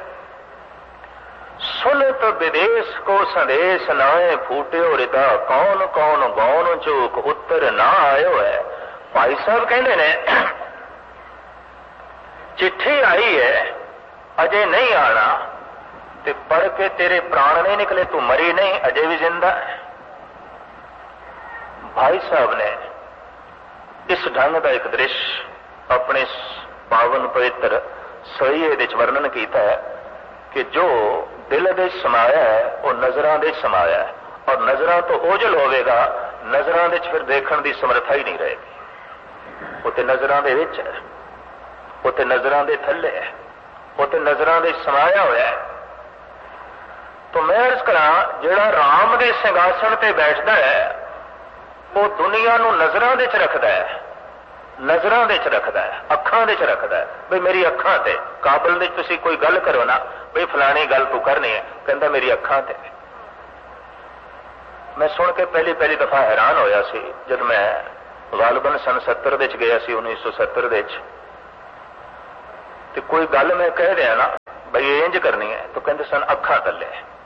सुनत विदेश को संदेश नाए फूटियो रिदा, कौन कौन गौन चूक उत्तर ना आयो है। भाई साहब कहते ने, चिट्ठी आई है अजे नहीं आना, ते पढ़ के तेरे प्राण नहीं निकले, तू मरी नहीं, अजे भी जिंदा है। भाई साहब ने इस ढंग का एक दृश्य अपने पावन पवित्र सोईए विच वर्णन किया है कि जो दिल दे समाया है वो नजरां दे समाया है, और नजरां तो ओझल होवेगा, नजरां दे फिर देखण दी समर्था ही नहीं रहेगी। वो ते नजरां दे विच है, वो ते नजरां दे थल्ले है, वो ते नजरां दे समाया होया है। तो मैं अर्ज करा, जिहड़ा राम दे सिंघासन ते बैठदा है वो दुनिया नूं नजरां दे च रखदा है, नजरां दे च रखदा है, अखां दे च रखदा है। बई मेरी अखां ते काबल दे तुसीं कोई गल करो ना, बई फलानी गल तू करनी है, कहंदा मेरी अखां ते। मैं सुन के पहली पहली दफा हैरान होया सी, जब मैं गालबन सन सत्तर विच गया सी, उन्नीस सौ सत्तर विच। तो कोई गल मैं कह दिया ना बई इंज करनी है तो कहते सन अखा थले।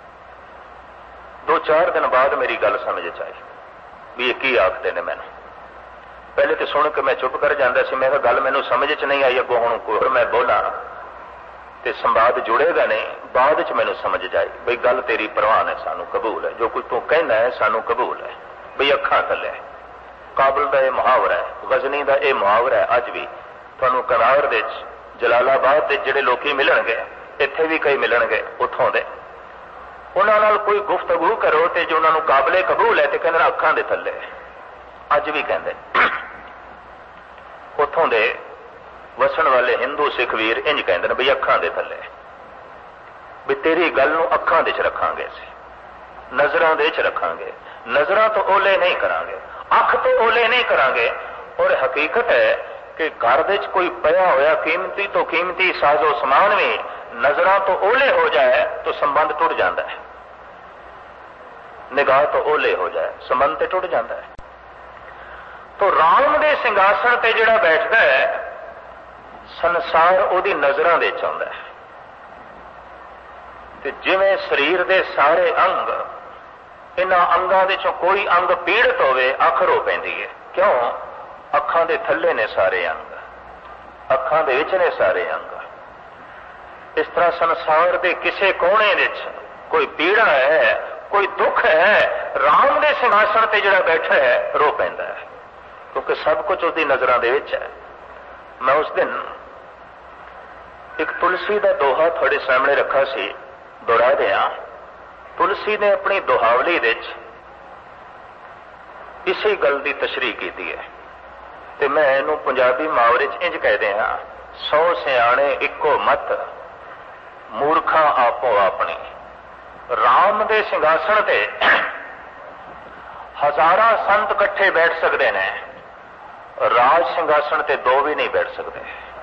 दो चार दिन बाद मेरी गल समझ च आई भी ये की आखते ने मैनू। पहले तो सुन के मैं चुप कर जाता सी, मैं गल मैनू समझ च नहीं आई, अगों हुण कोई मैं बोला तो संवाद जुड़ेगा नहीं। बाद च मैनू समझ जाए बई गल तेरी प्रवान है, सानू कबूल है, जो कुछ तू कहना है सानू कबूल है। बई अखा थले काबुल का यह मुहावरा है, गजनी का यह मुहावरा है। अज भी तुहानू करार दे जलालाबाद के जिहड़े लोग मिलणगे, इत्थे भी कई मिलणगे उत्थों दे, उन्हां नाल कोई गुफ्तगू करो तो जो उन्होंने काबले कबूल है तो कहंदे अखां दे थल्ले। अज भी कहंदे उत्थों दे वसण वाले हिंदू सिख वीर इंज कहंदे बई अखां दे थल्ले, भी तेरी गल नूं अखां दे च रखांगे, नजरां दे च रखांगे, नजरां तो ओले नहीं करांगे, अख तो ओले नहीं करांगे। और हकीकत है कि घर दे च कोई पया होया कीमती तो कीमती साजो समान भी नजरां तो ओले हो जाए तो संबंध टुट जाता है, निगाह तो ओले हो जाए संबंध तो टुट जाता है। तो राम दे सिंघासन ते जिहड़ा बैठदा है संसार उहदी नजरां दे च आउंदा है। ते जिवें शरीर दे सारे अंग, इन्हां अंगां दे चों कोई अंग पीड़ित होवे अख रो पैंदी है। क्यों? अखां दे थल्ले ने सारे अंग, अखां दे विच ने सारे अंग। इस तरह संसार के किसी कोने विच कोई पीड़ा है, कोई दुख है, राम दे सिंघासन ते जिहड़ा बैठा है रो पैंदा है, क्योंकि सब कुछ उसकी नजरां दे विच है। मैं उस दिन एक तुलसी का दोहा थोड़े सामने रखा सी, दोहरा दिया। तुलसी ने अपनी दोहावली विच इसी गल की तशरीह की है, तो मैं इनू पंजाबी मुहावरे च इंज कह दिया, सौ सियाणे इक्को मत मूर्खा आपो अपनी। राम दे सिंघासन ते हजारां संत इकट्ठे बैठ सकते हैं, राज सिंघासन ते दो भी नहीं बैठ सकते।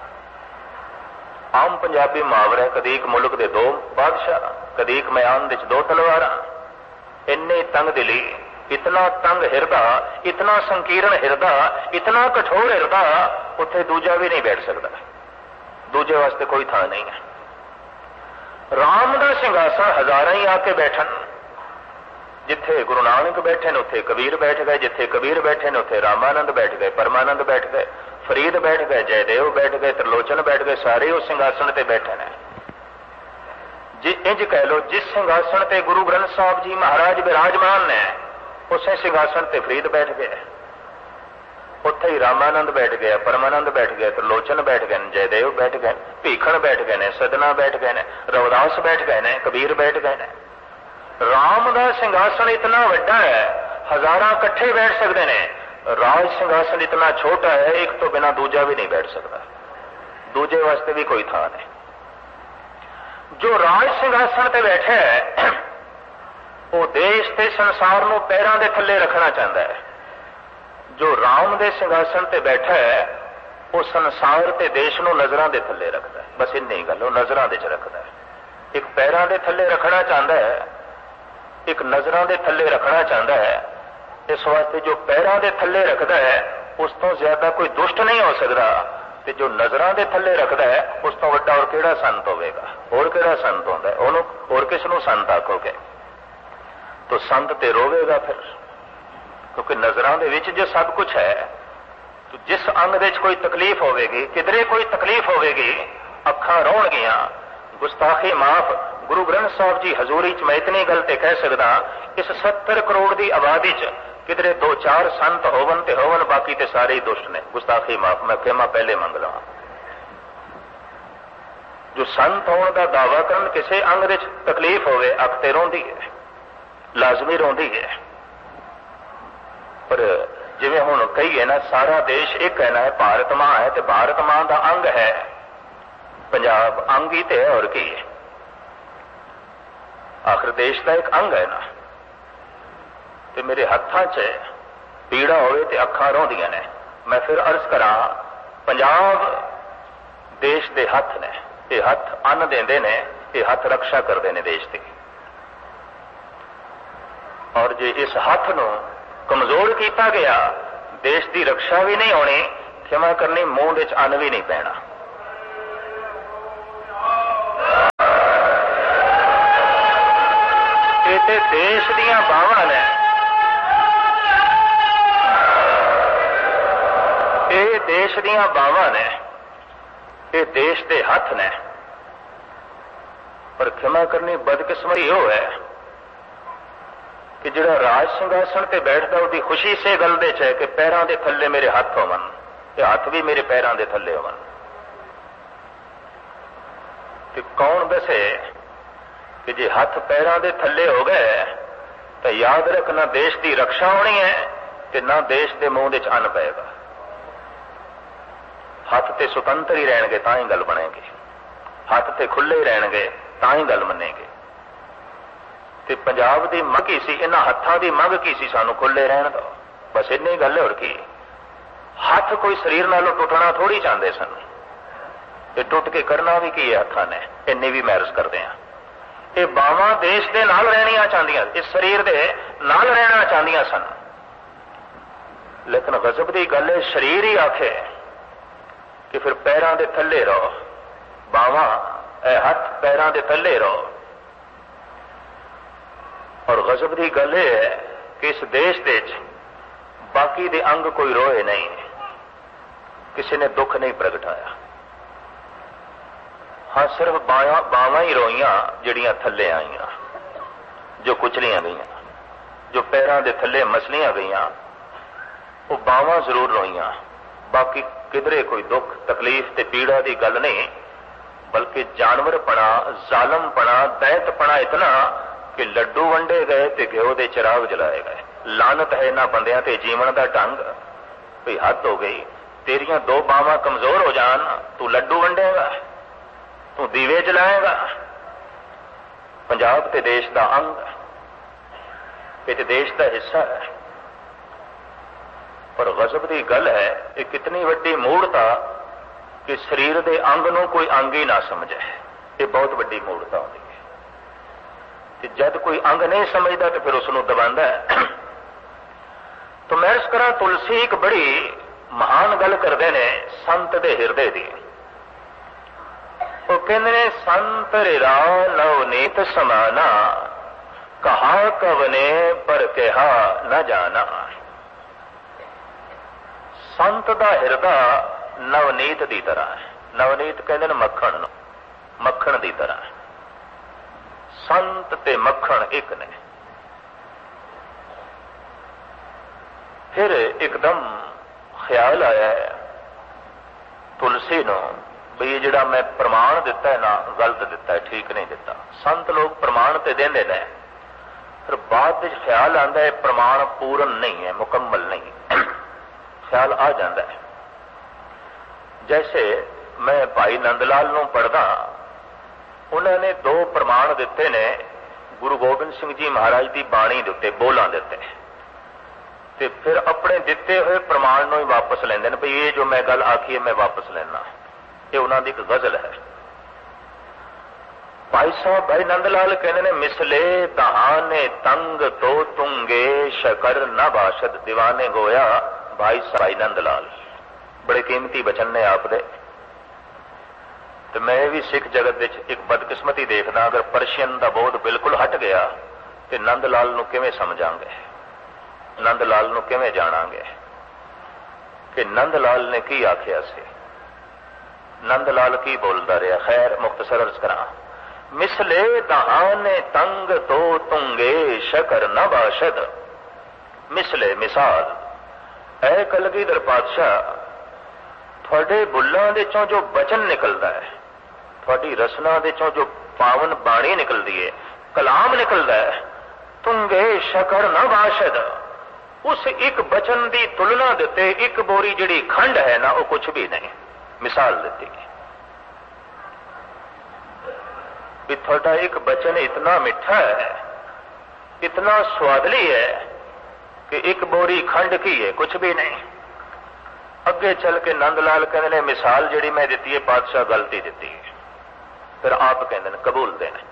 आम पंजाबी मुहावरा, कदी एक मुल्क दे दो बादशाह, कदी एक मैदान दे दो तलवारां। इन्नी तंग दिली, इतना तंग हिरदा, इतना संकीर्ण हिरदा, इतना कठोर हिरदा, उत्थे दूजा भी नहीं बैठ सकता, दूजे वास्ते कोई थां नहीं है। राम का सिंघासन हजारां ही आके बैठन, जिथे गुरु नानक बैठे ने उत्थे कबीर बैठ गए, जिथे कबीर बैठे ने उत्थे रामानंद बैठ गए, परमानंद बैठ गए, फरीद बैठ गए, जयदेव बैठ गए, त्रिलोचन बैठ गए, सारे उस सिंघासन ते बैठे ने। जी इंज कह लो, जिस सिंघासन ते गुरु ग्रंथ साहब जी महाराज विराजमान ने, उसे सिंघासन ते फरीद बैठ गए, उत्थे ही रामानंद बैठ गया, परमानंद बैठ गए, त्रिलोचन बैठ गए, जयदेव बैठ गए, भीखण बैठ गए ने, सदना बैठ गए ने, रविदास बैठ गए ने, कबीर बैठ गए ने। राम का सिंघासन इतना वड्डा है, हजारां इकट्ठे बैठ सकते हैं। राज सिंघासन इतना छोटा है, एक तो बिना दूजा भी नहीं बैठ सकता, दूजे वास्ते भी कोई थां नहीं। जो राज सिंघासन ते बैठे है वो देश ते संसार नूं पैरां दे थल्ले रखना चाहता है। जो राम दे सिंघासन ते बैठा है वो संसार ते देश नूं नजरां दे थल्ले रखता है। बस इन्नी गल, वो नजरां दे च रखता है। एक पैरां दे थल्ले रखना चाहता है, एक नजरां दे थल्ले रखना चाहता है। इस वास्ते जो पैरां दे थल्ले रखता है उस तो ज्यादा कोई दुष्ट नहीं हो सकता, ते जो नजरां दे थल्ले रखता है उस तो वड्डा और किहड़ा संत होवेगा? और किहड़ा संत होंदा है? ओनू और किस नूं संत आखोगे? तो संत ते रोवेगा फिर, क्योंकि नजरां दे विच जो सब कुछ है। तो जिस अंग दे कोई तकलीफ होवेगी, किधरे कोई तकलीफ होवेगी, अखां रोणगियां, गुस्ताखी माफ। गुरु ग्रंथ साहब जी हजूरी च मैं इतनी गल ते कह सकदा, इस सत्तर करोड़ की आबादी च किधरे दो चार संत होवन ते होवन, बाकी ते सारे ही दुष्ट ने। गुस्ताखी माफ, मैं खेमा पहले मंग लवां। जो संत होने का दावा करन, किसी अंग दे तकलीफ होवे, अख ते रोंदी है, लाजमी रोंदी है। पर जिवें हुण कहीए ना, सारा देश एक है ना, भारत मां है, तो भारत मां का अंग है पंजाब, अंग ही तो है, और की है? आखिर देश का एक अंग है ना। तो मेरे हत्थां च पीड़ा होवे ते अखां रोंदियां ने। मैं फिर अर्ज करा, पंजाब देश के हथ ने, ये हथ अन्न देंदे ने, ये हथ रक्षा करते हैं देश की। और जे इस हथ नूं कमजोर किया गया, देश की रक्षा भी नहीं होनी, क्षमा करनी, मूंह विच अन्न भी नहीं पैना। ते देश दियां बावां ने, ये देश दियां बावां ने, ये देश के हथ ने। पर क्षमा करनी बदकिस्मती हो है कि जिहड़ा राज सिंघासन ते बैठदा उसकी खुशी से गल दे च है कि पैरां दे थल्ले मेरे हथ होवन ते हथ भी मेरे पैरां दे थल्ले होवन। ते कौन दसे कि जे हथ पैरां दे थल्ले हो गए तो याद रख ना देश की रक्षा होनी है ते ना देश के मूंह च अन्न पेगा। हथ ते सुतंत्र ही रहणगे तां ही गल बनेगी, हथ ते खुले ही रहणगे तां ही गल मनेगी। ते पंजाब की मंग की सी, इन्हां हत्थां की मंग की सी, सानू खुले रहण दो, बस इन्नी गल है। और की हथ कोई शरीर नालों टुटना थोड़ी चाहते सन, ये टुट के करना भी की है हत्थां ने, इन्नी भी मैरिज करते हैं। ये बावां देश के नाल रहनियां चाहदियां, इस शरीर के नाल रहना चाहदियां सन। लेकिन गजब की गल है, शरीर ही आखे कि फिर पैरां दे थल्ले रहो, बावां हथ पैरां दे थल्ले रहो। और गजब की गल है कि इस देश दे बाकी दे अंग कोई रोए नहीं, किसी ने दुख नहीं प्रगटाया। हाँ, सिर्फ बावां ही रोईयां जिहड़ियां थल्ले आईयां, जो कुचलियां गईयां, जो पैरां दे थल्ले मसलियां गईयां, वो बावां जरूर रोईयां। बाकी किधरे कोई दुख तकलीफ ते पीड़ा की गल नहीं, बल्कि जानवरपना, जालमपना, दैतपना इतना कि लड्डू वंडे गए ते घ्यो दे चिराग जलाए गए। लानत है इन्हां बंदियां ते जीवन का ढंग, भी हद हो गई। तेरियां दो बावां कमजोर हो जान, तू लड्डू वंडेगा, तू दीवे जलाएगा। पंजाब ते देश का अंग, ये ते देश का हिस्सा है। पर गजब की गल है, ये कितनी वड्डी मूढ़ता कि शरीर के अंग नूं कोई अंग ही ना समझे। ये बहुत वड्डी मूढ़ता होती है कि जब कोई अंग नहीं समझता तो फिर उसनूं दबांदा है। तो मैं इस तरह तुलसी एक बड़ी महान गल करते ने संत दे हिरदे दी। वो कहते ने संत रिरा नवनीत समाना, कहा कवने पर कहा न जाना। संत दा हिरदा नवनीत दी तरह है। नवनीत कहते हैं मक्खन, मक्खन दी तरह है। संत ते मक्खन एक ने। फिर एकदम ख्याल आया है तुलसी नो, भी जिहड़ा मैं प्रमाण दिता है ना, गलत दिता है, ठीक नहीं दिता। संत लोग प्रमाण ते देंदे ने, फिर बाद विच ख्याल आंदा है प्रमाण पूर्ण नहीं है, मुकम्मल नहीं। ख्याल आ जाता है। जैसे मैं भाई नंदलाल नूं पढ़दा, उन्होंने दो प्रमाण दिते ने गुरु गोबिंद सिंह जी महाराज की बाणी दे उत्ते, बोलां दे उत्ते, ते फिर अपने दिते हुए प्रमाण नूं ही वापस लैंदे ने, भाई ये जो मैं गल आखी है मैं वापस लेना। ये उन्हां दी एक गजल है। भाई साहब भाई नंदलाल कहते ने, मिसले दहाने तंग तो तुंगे शकर न बाशद दीवाने गोया। भाई साहब भाई नंदलाल बड़े कीमती बचन ने आप दे। तो मैं भी सिख जगत विच एक बदकिस्मती देखदा, अगर परशियन का बोध बिल्कुल हट गया तो नंदलाल नूं किवें समझांगे, नंदलाल नूं किवें जाणांगे कि नंदलाल ने की आखिया सी, नंदलाल की बोलदा रहा। खैर मुख्तसर अर्ज करां, मिसले दहाने तंग तो तुंगे शकर न बाशद। मिसले मिसाल, ऐ कलगीधर पातशाह, थोड़े बुल्लां दे चों जो बचन निकलता है, थोड़ी रसना दे चों जो पावन बाणी निकलती है, कलाम निकलता है, तुंगे शकर न बाशद। उस एक बचन की तुलना देते एक बोरी जिहड़ी खंड है ना, वो कुछ भी नहीं। मिसाल दी भी थोड़ा एक बचन इतना मिठा है, इतना स्वादली है कि एक बोरी खंड की है, कुछ भी नहीं। अगे चल के नंदलाल कहते ने, मिसाल जिहड़ी मैं दी है पातशाह गलती दी है। फिर आप कहते हैं कबूल देने,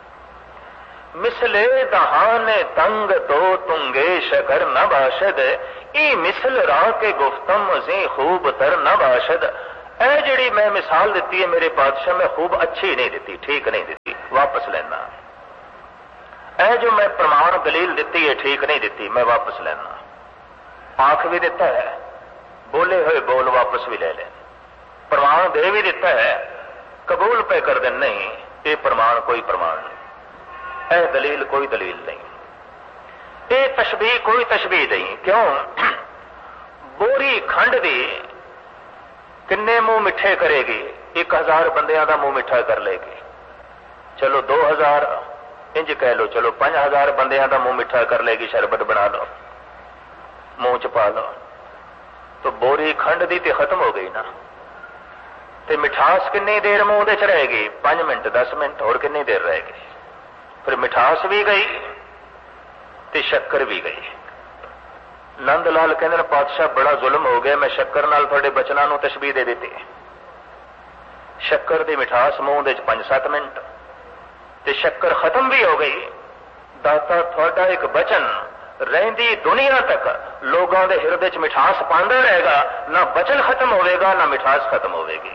मिसले दहाने तंग तो तुंगे शकर न बाशद। ई मिसल राह के गुफ्तम जी खूब तर न बाशद। ऐ जिहड़ी मैं मिसाल दी है मेरे पातशाह, मैं खूब अच्छी नहीं दी, ठीक नहीं दी, वापस लेना। ए जो मैं प्रमाण दलील दी है ठीक नहीं दी, मैं वापस लेना। आंख भी दिता है, बोले हुए बोल वापस भी ले लें, प्रमाण दे भी दिता है, कबूल पे कर दें, नहीं ये प्रमाण कोई प्रमाण नहीं, ए दलील कोई दलील नहीं, ये तशबीह कोई तशबीह नहीं। क्यों? बोरी खंड दी किन्ने मुंह मिठे करेगी? एक हजार बंदियां का मुंह मिठा कर लेगी। चलो दो हजार इंज कह लो, चलो पांच हजार बंदियां का मुंह मिठा कर लेगी, शरबत बना लो, मुंह च पा लो, तो बोरी खंड दी ते खत्म हो गई ना। ते मिठास कितनी देर मुंह दे च रहेगी? पांच मिनट दस मिनट, और कितनी देर रहेगी? फिर मिठास भी गई ते शक्कर भी गई। नंद लाल कहते पातशाह बड़ा जुल्म हो गया, मैं शक्कर नाल थोड़े बचना नूं तशबीह दे दी। शक्कर दी मिठास मुंह दे पांच सत्त मिनट ते शक्कर खत्म भी हो गई। दाता थोड़ा एक बचन रहिंदी दुनिया तक लोगों के हिरदे च मिठास पांदा रहेगा, ना बचन खत्म होवेगा ना मिठास खत्म होवेगी।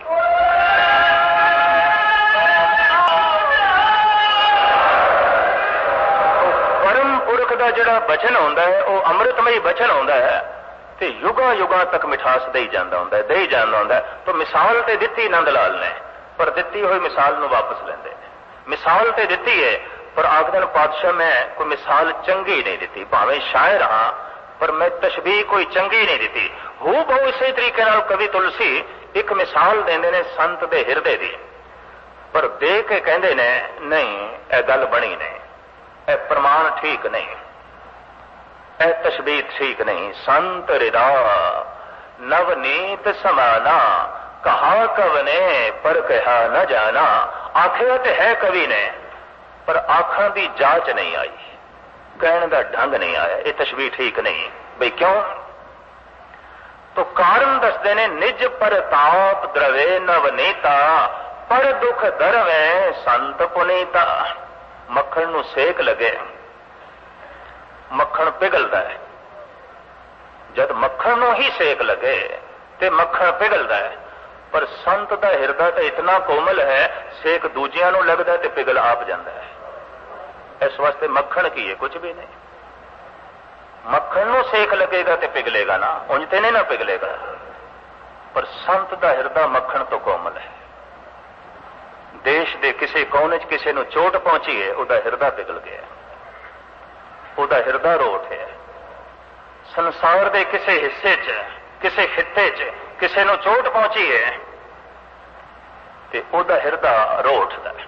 परम पुरख का जिहड़ा बचन होंदा है वो अमृतमयी बचन होंदा है ते युगा युगा तक मिठास दे जांदा होंदा है, दे जांदा होंदा है। तो मिसाल ते दित्ती नंद लाल ने, पर दित्ती हुई मिसाल नूं वापस लेंदे ने। मिसाल ते दित्ती है पर आखदन पातशाह मैं कोई मिसाल चंगी नहीं दी, भावें शायर हाँ पर मैं तशबीह कोई चंगी नहीं दी। हू बहु इसे तरीके नाल कवि तुलसी एक मिसाल देंदे ने संत दे हिरदे दी, पर दे के कहंदे ने नहीं ए गल बनी नहीं, ए प्रमाण ठीक नहीं, ए तशबीह ठीक नहीं। संत हृदा नवनीत समाना, कहा कवने पर कहा न जाना। आखिया ते है कवि ने पर आंखों की जांच नहीं आई, कहने का ढंग नहीं आया, ये तशबीह ठीक नहीं। भाई क्यों? तो कारण दसते ने निज परताप द्रवे नवनीता, पर दुख दरवे संत पुनीता। मक्खन नूं सेक लगे, मक्खन पिघलता है, जब मक्खन नूं ही सेक लगे ते मक्खन पिघलता है, पर संत का हिरदा तो इतना कोमल है, सेक दूजियां नूं लगता है ते पिघल आप जाता है। इस वास्ते मक्खन की है कुछ भी नहीं, मक्खन नूं सेक लगेगा ते पिघलेगा ना, उंज ते नहीं ना पिघलेगा। पर संत का हिरदा मक्खन तो कोमल है। देश के किसी कोने च किसी नूं चोट पहुंची है, उहदा हिरदा पिघल गया, उहदा हिरदा रोट है। संसार के किसी हिस्से च किसी खिते च किसी नूं चोट पहुंची है ते उहदा हिरदा रो उठदा है।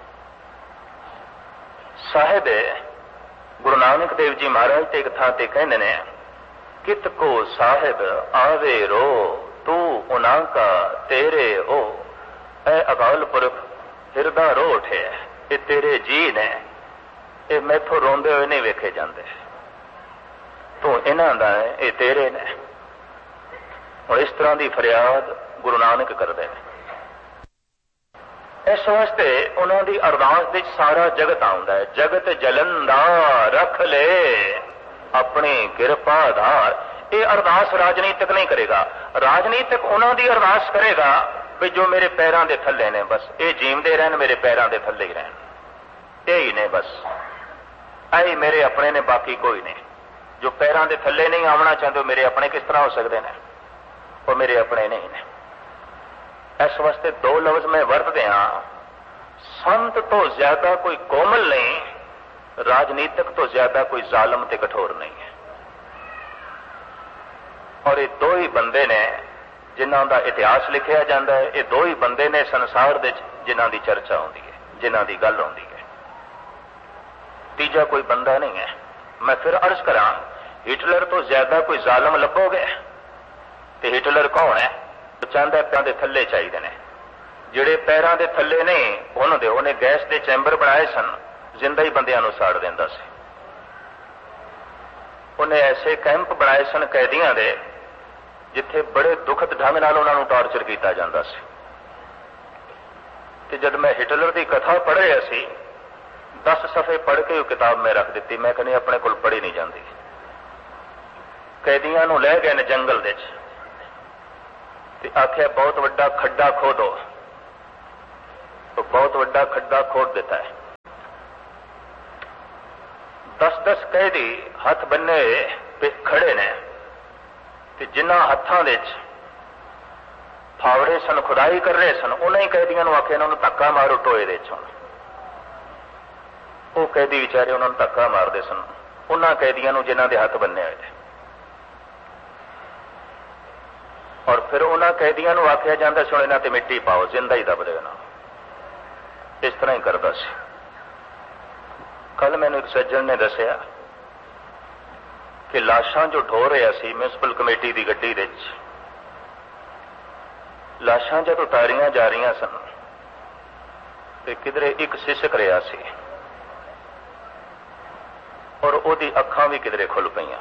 साहिब गुरु नानक देव जी महाराज ते एक थां ते कहंदे ने, कित को साहिब आवे रो तू उना का तेरे ओ। ऐ अकाल पुरख हिरदा रो उठे, ये तेरे जी ने, ये मैथों रोंदे हुए नहीं वेखे जाते, तो इन्हां दा है ये तेरे ने। और इस तरह की फरियाद गुरु नानक करते हैं। इस वास्ते उन्होंने अरदास विच सारा जगत आउंदा है। जगत जलंदा रख ले अपनी किरपा धार। ये अरदास राजनीतिक नहीं करेगा, राजनीतिक उन्होंने अरदास करेगा भी जो मेरे पैरों के थले ने, बस ये जीवते रहन, मेरे पैरों के थले ही रहन, यही ने बस, आई मेरे अपने ने, बाकी कोई नहीं। जो पैरों के थले नहीं आना चाहते मेरे अपने किस तरह हो सकते हैं? वो मेरे अपने नहीं ने। इस वास्ते दो लफ्ज मैं वरतदे हां, संत तो ज्यादा कोई कोमल नहीं, राजनीतिक तो ज्यादा कोई जालम ते कठोर नहीं है। और ये दो ही बंदे ने जिन्हां दा इतिहास लिखिया जाता है, ये दो ही बंदे ने संसार दे जिन्हां दी चर्चा होती है, जिन्हां दी गल होती है, तीजा कोई बंदा नहीं है। मैं फिर अर्ज करा, हिटलर तो ज्यादा कोई जालम लभोगे तो हिटलर कौन है? तो चाहता पैरों के थले चाहिए ने, जिहड़े पैरों के थले नहीं उन्होंने उन्हें गैस के चैंबर बनाए सन, जिंदा ही बंदियां नूं साड़ दिंदा सी। उन्हें ऐसे कैंप बनाए सन कैदियों के, जिथे बड़े दुखद ढंग नाल उन्हां नूं टॉर्चर किया जाता सी। ते जब मैं हिटलर की कथा पढ़ रहा सी, दस सफ़े पढ़ के किताब मैं रख दी, मैं कहनी अपने कोल पढ़ी नहीं जाती। कैदियों नूं लै गए ने जंगल दे च, ते आख्या बहुत वड्डा खड्डा खोदो, तो बहुत वड्डा खड्डा खोद दिता है। दस दस कैदी हथ बन्ने पे खड़े ने ते जिन्हां हत्थां दे च फावड़े सन, खुदाई कर रहे सन, उन्हां ही कैदियां नूं आखे इन्हां नूं धक्का मारो टोए दे चों। वो कैदी विचारे उन्हां नूं धक्का मारदे सन, उन्हां कैदियां नूं जिन्हां दे हथ बन्ने होए। और फिर उन्हां कैदियां नूं आख्या जांदा सी इन्हां ते मिट्टी पाओ, जिंदा ही दब देना। इस तरह ही करदा सी। कल मैनूं एक सज्जण ने दसिया कि लाशां जो ढो रहा सी म्यूनसिपल कमेटी की गड्डी दे विच, लाशां जद उतारियां जा रही सन ते किधरे एक सिसक रहा सी और ओदी अखां भी किधरे खुल पईयां।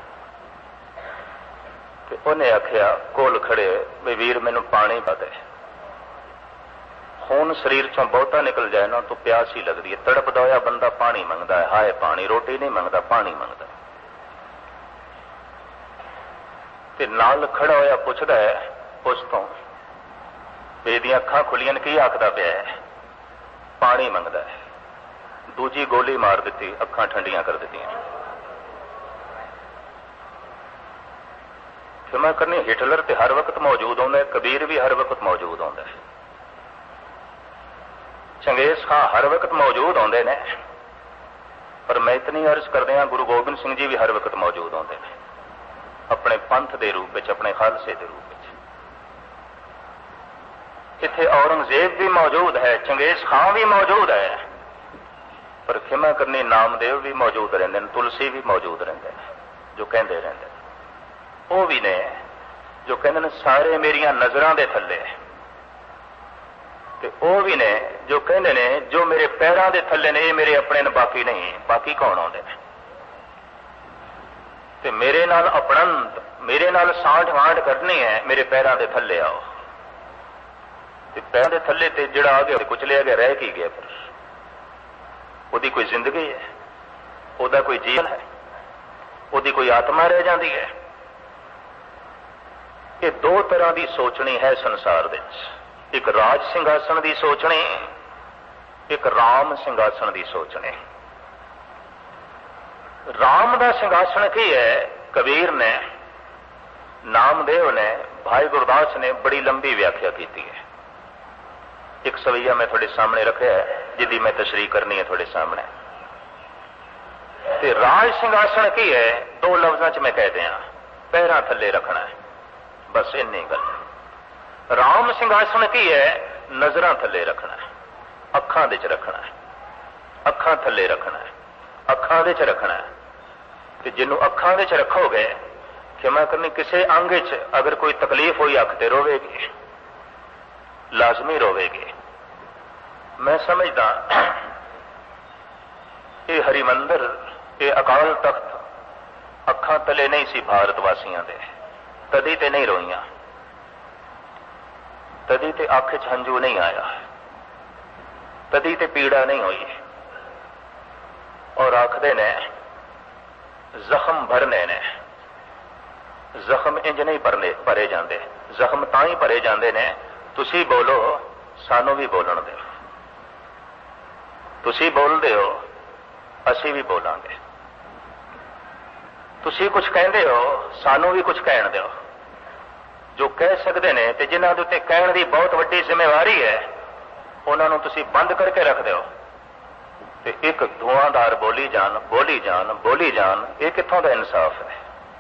ते उन्हें आख्या कोल खड़े भी वीर मैनू पानी पा दे, खून शरीर चों बहुता निकल जाए ना तो प्यास ही लगती है। तड़पदा होया बंदा पानी मंगदा है, हाय पानी, रोटी नहीं मंगदा, पानी मंगदा। ते नाल खड़ा होया पुछदा है उस तो बेदियां अखां खुलियां की आखदा पिया है, पानी मंगदा है। दूजी गोली मार दी, अखां ठंडियां कर दित्तियां। क्षमा करनी, हिटलर ते हर वक्त मौजूद होंदा है, कबीर भी हर वक्त मौजूद होंदा है, चंगेज खां हर वक्त मौजूद होंदे ने, पर मैं इतनी अर्ज करदे हां गुरु गोबिंद सिंह जी भी हर वक्त मौजूद होंदे ने, अपने पंथ के रूप में, अपने खालसे के रूप में। इत्थे औरंगजेब भी मौजूद है, चंगेज खां भी मौजूद है, पर क्षमा करनी नामदेव भी मौजूद रहंदे ने, तुलसी भी मौजूद रहंदे ने, जो कहंदे रहंदे ने। वो भी ने जो कहंदे ने सारे मेरियां नजरां दे थल्ले, ते वो भी ने जो कहंदे ने जो मेरे पैरां दे थल्ले ने ये मेरे अपने ने, बाकी नहीं। बाकी कौन आउंदे ने? ते मेरे नाल अपनंत, मेरे नाल सांठ वांठ करनी है, मेरे पैरां दे थल्ले आओ। ते पैरां दे थल्ले ते जिहड़ा आ गया कुचलिया गया, रह की गया? फिर ओदी कोई जिंदगी है, ओदा कोई जीवन है, ओदी कोई आत्मा रह जाती है? ये दो तरह की सोचनी है संसार दे विच, एक राज सिंघासन की सोचनी, एक राम सिंघासन की सोचनी। राम का सिंघासन की है? कबीर ने, नामदेव ने, भाई गुरदास ने बड़ी लंबी व्याख्या की है। एक सवैया मैं थोड़े सामने रखा है, जिदी मैं तशरीह करनी है थोड़े सामने। ते राज सिंघासन की है? दो लफ्जों च मैं कह दिया, पैरां थल्ले रखना है, बस इन्नी गल। राम सिंघासन की है? नजरां थल्ले रखना है, अखां दे च रखना है, अखां थल्ले रखना है, अखां दे च रखना है। ते जिन्नू अखां दे च रखोगे, क्षमा करनी, किसी अंग च अगर कोई तकलीफ हुई अख ते रोवेगी, लाजमी रोवेगी। मैं समझदा ये हरिमंदर, ये अकाल तख्त अखां तले नहीं सी भारत वासियां दे, तदी ते नहीं रोईयां, तदी ते अख च हंजू नहीं आया, तदी ते पीड़ा नहीं हुई। और आखदे ने जख्म भरने ने, जख्म इंज नहीं भरने भरे जाते, जख्म तां ही भरे जाते ने, तुसी बोलो सानू भी बोलन दो, तुसी बोलते हो असी भी बोलांगे, तुसी कुछ कहते हो सानू भी कुछ कहन दो। जो कह सकते हैं ते जिन्हां दे उत्ते कहण दी बहुत वड्डी जिम्मेवारी है, उन्होंने तुसी बंद करके रख दो ते एक धुआंधार बोली जान, बोली जान, बोली जान। ये कित्थों दा इंसाफ है?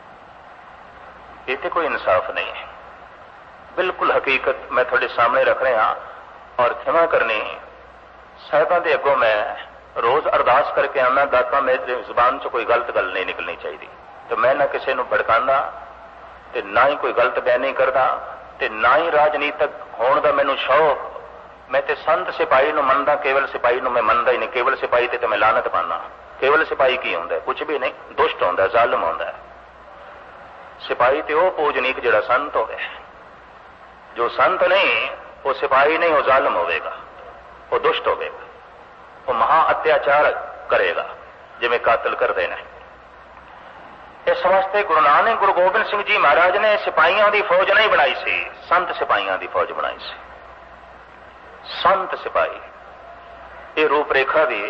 ये तो कोई इंसाफ नहीं है। बिल्कुल हकीकत मैं थोड़े सामने रख रहा। और क्षमा करनी, साहिबां दे अगों मैं रोज अरदास करके आना, दाता मेरी जुबान च कोई गलत गल नहीं निकलनी चाहिए। तो मैं ना किसी को भड़काना, ते ना ही कोई गलत बयानी करदा, ते ना ही राजनीतिक होने का मैनू शौक। मैं ते संत सिपाही नूं मनदा, केवल सिपाही नूं मैं मनदा ही नहीं। केवल सिपाही ते, ते मैं लानत पाना। केवल सिपाही की होंदा है? कुछ भी नहीं, दुष्ट होंदा, जालिम होंदा है। सिपाही ते वो पूजनीक जिहड़ा संत होवे। जो संत नहीं वो सिपाही नहीं, वो जालिम होवेगा, वो दुष्ट होवेगा, वो महा अत्याचार करेगा, जिवें कातल करते हैं। इस वास्ते गुरु नानक गुरु गोबिंद सिंह जी महाराज ने सिपाहियों की फौज नहीं बनाई सी, संत सिपाहियों की फौज बनाई सी। संत सिपाही ये रूपरेखा भी